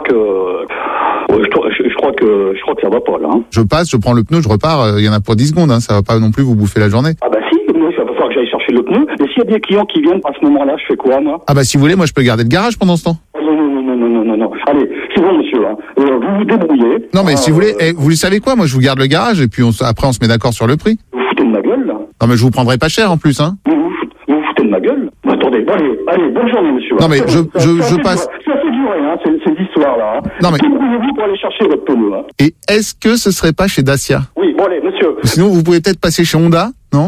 que... ouais, je, crois- je- je crois que je crois que ça va pas, là. Hein. Je passe, je prends le pneu, je repars, il y en a pour dix secondes, hein, ça va pas non plus vous bouffer la journée. Ah bah si, moi, il va falloir que j'aille chercher le pneu. Et s'il y a des clients qui viennent à ce moment-là, je fais quoi, moi? Ah bah si vous voulez, moi je peux garder le garage pendant ce temps. Non, non, non, non, non, non, non, non. Allez, c'est bon, monsieur, hein. Euh, vous vous débrouillez. Non mais Euh, si vous voulez, eh, vous le savez quoi, moi je vous garde le garage et puis on, s- après on se met d'accord sur le prix. Vous vous foutez de ma gueule, là? Non mais je vous prendrai pas cher en plus, hein. Vous vous, fout- vous vous foutez de ma gueule? Bah, attendez, bon, allez, allez, bonne journée, monsieur. Non, mais Ça- je- ça- je- ça je fait passe. durer- Ça fait durer, hein, ces, ces histoires-là. Hein. Non, mais- Débrouillez-vous pour aller chercher votre pneu, hein. Et est-ce que ce serait pas chez Dacia? Oui, bon, allez, monsieur. Sinon vous pouvez peut-être passer chez Honda, non?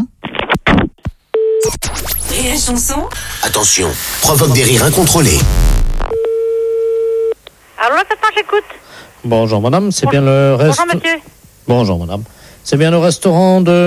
Rire et chanson. Attention, provoque des rires incontrôlés. Allô, attends, j'écoute. Bonjour madame, c'est bien le Bonjour, restaurant. monsieur. Bonjour madame. C'est bien le restaurant de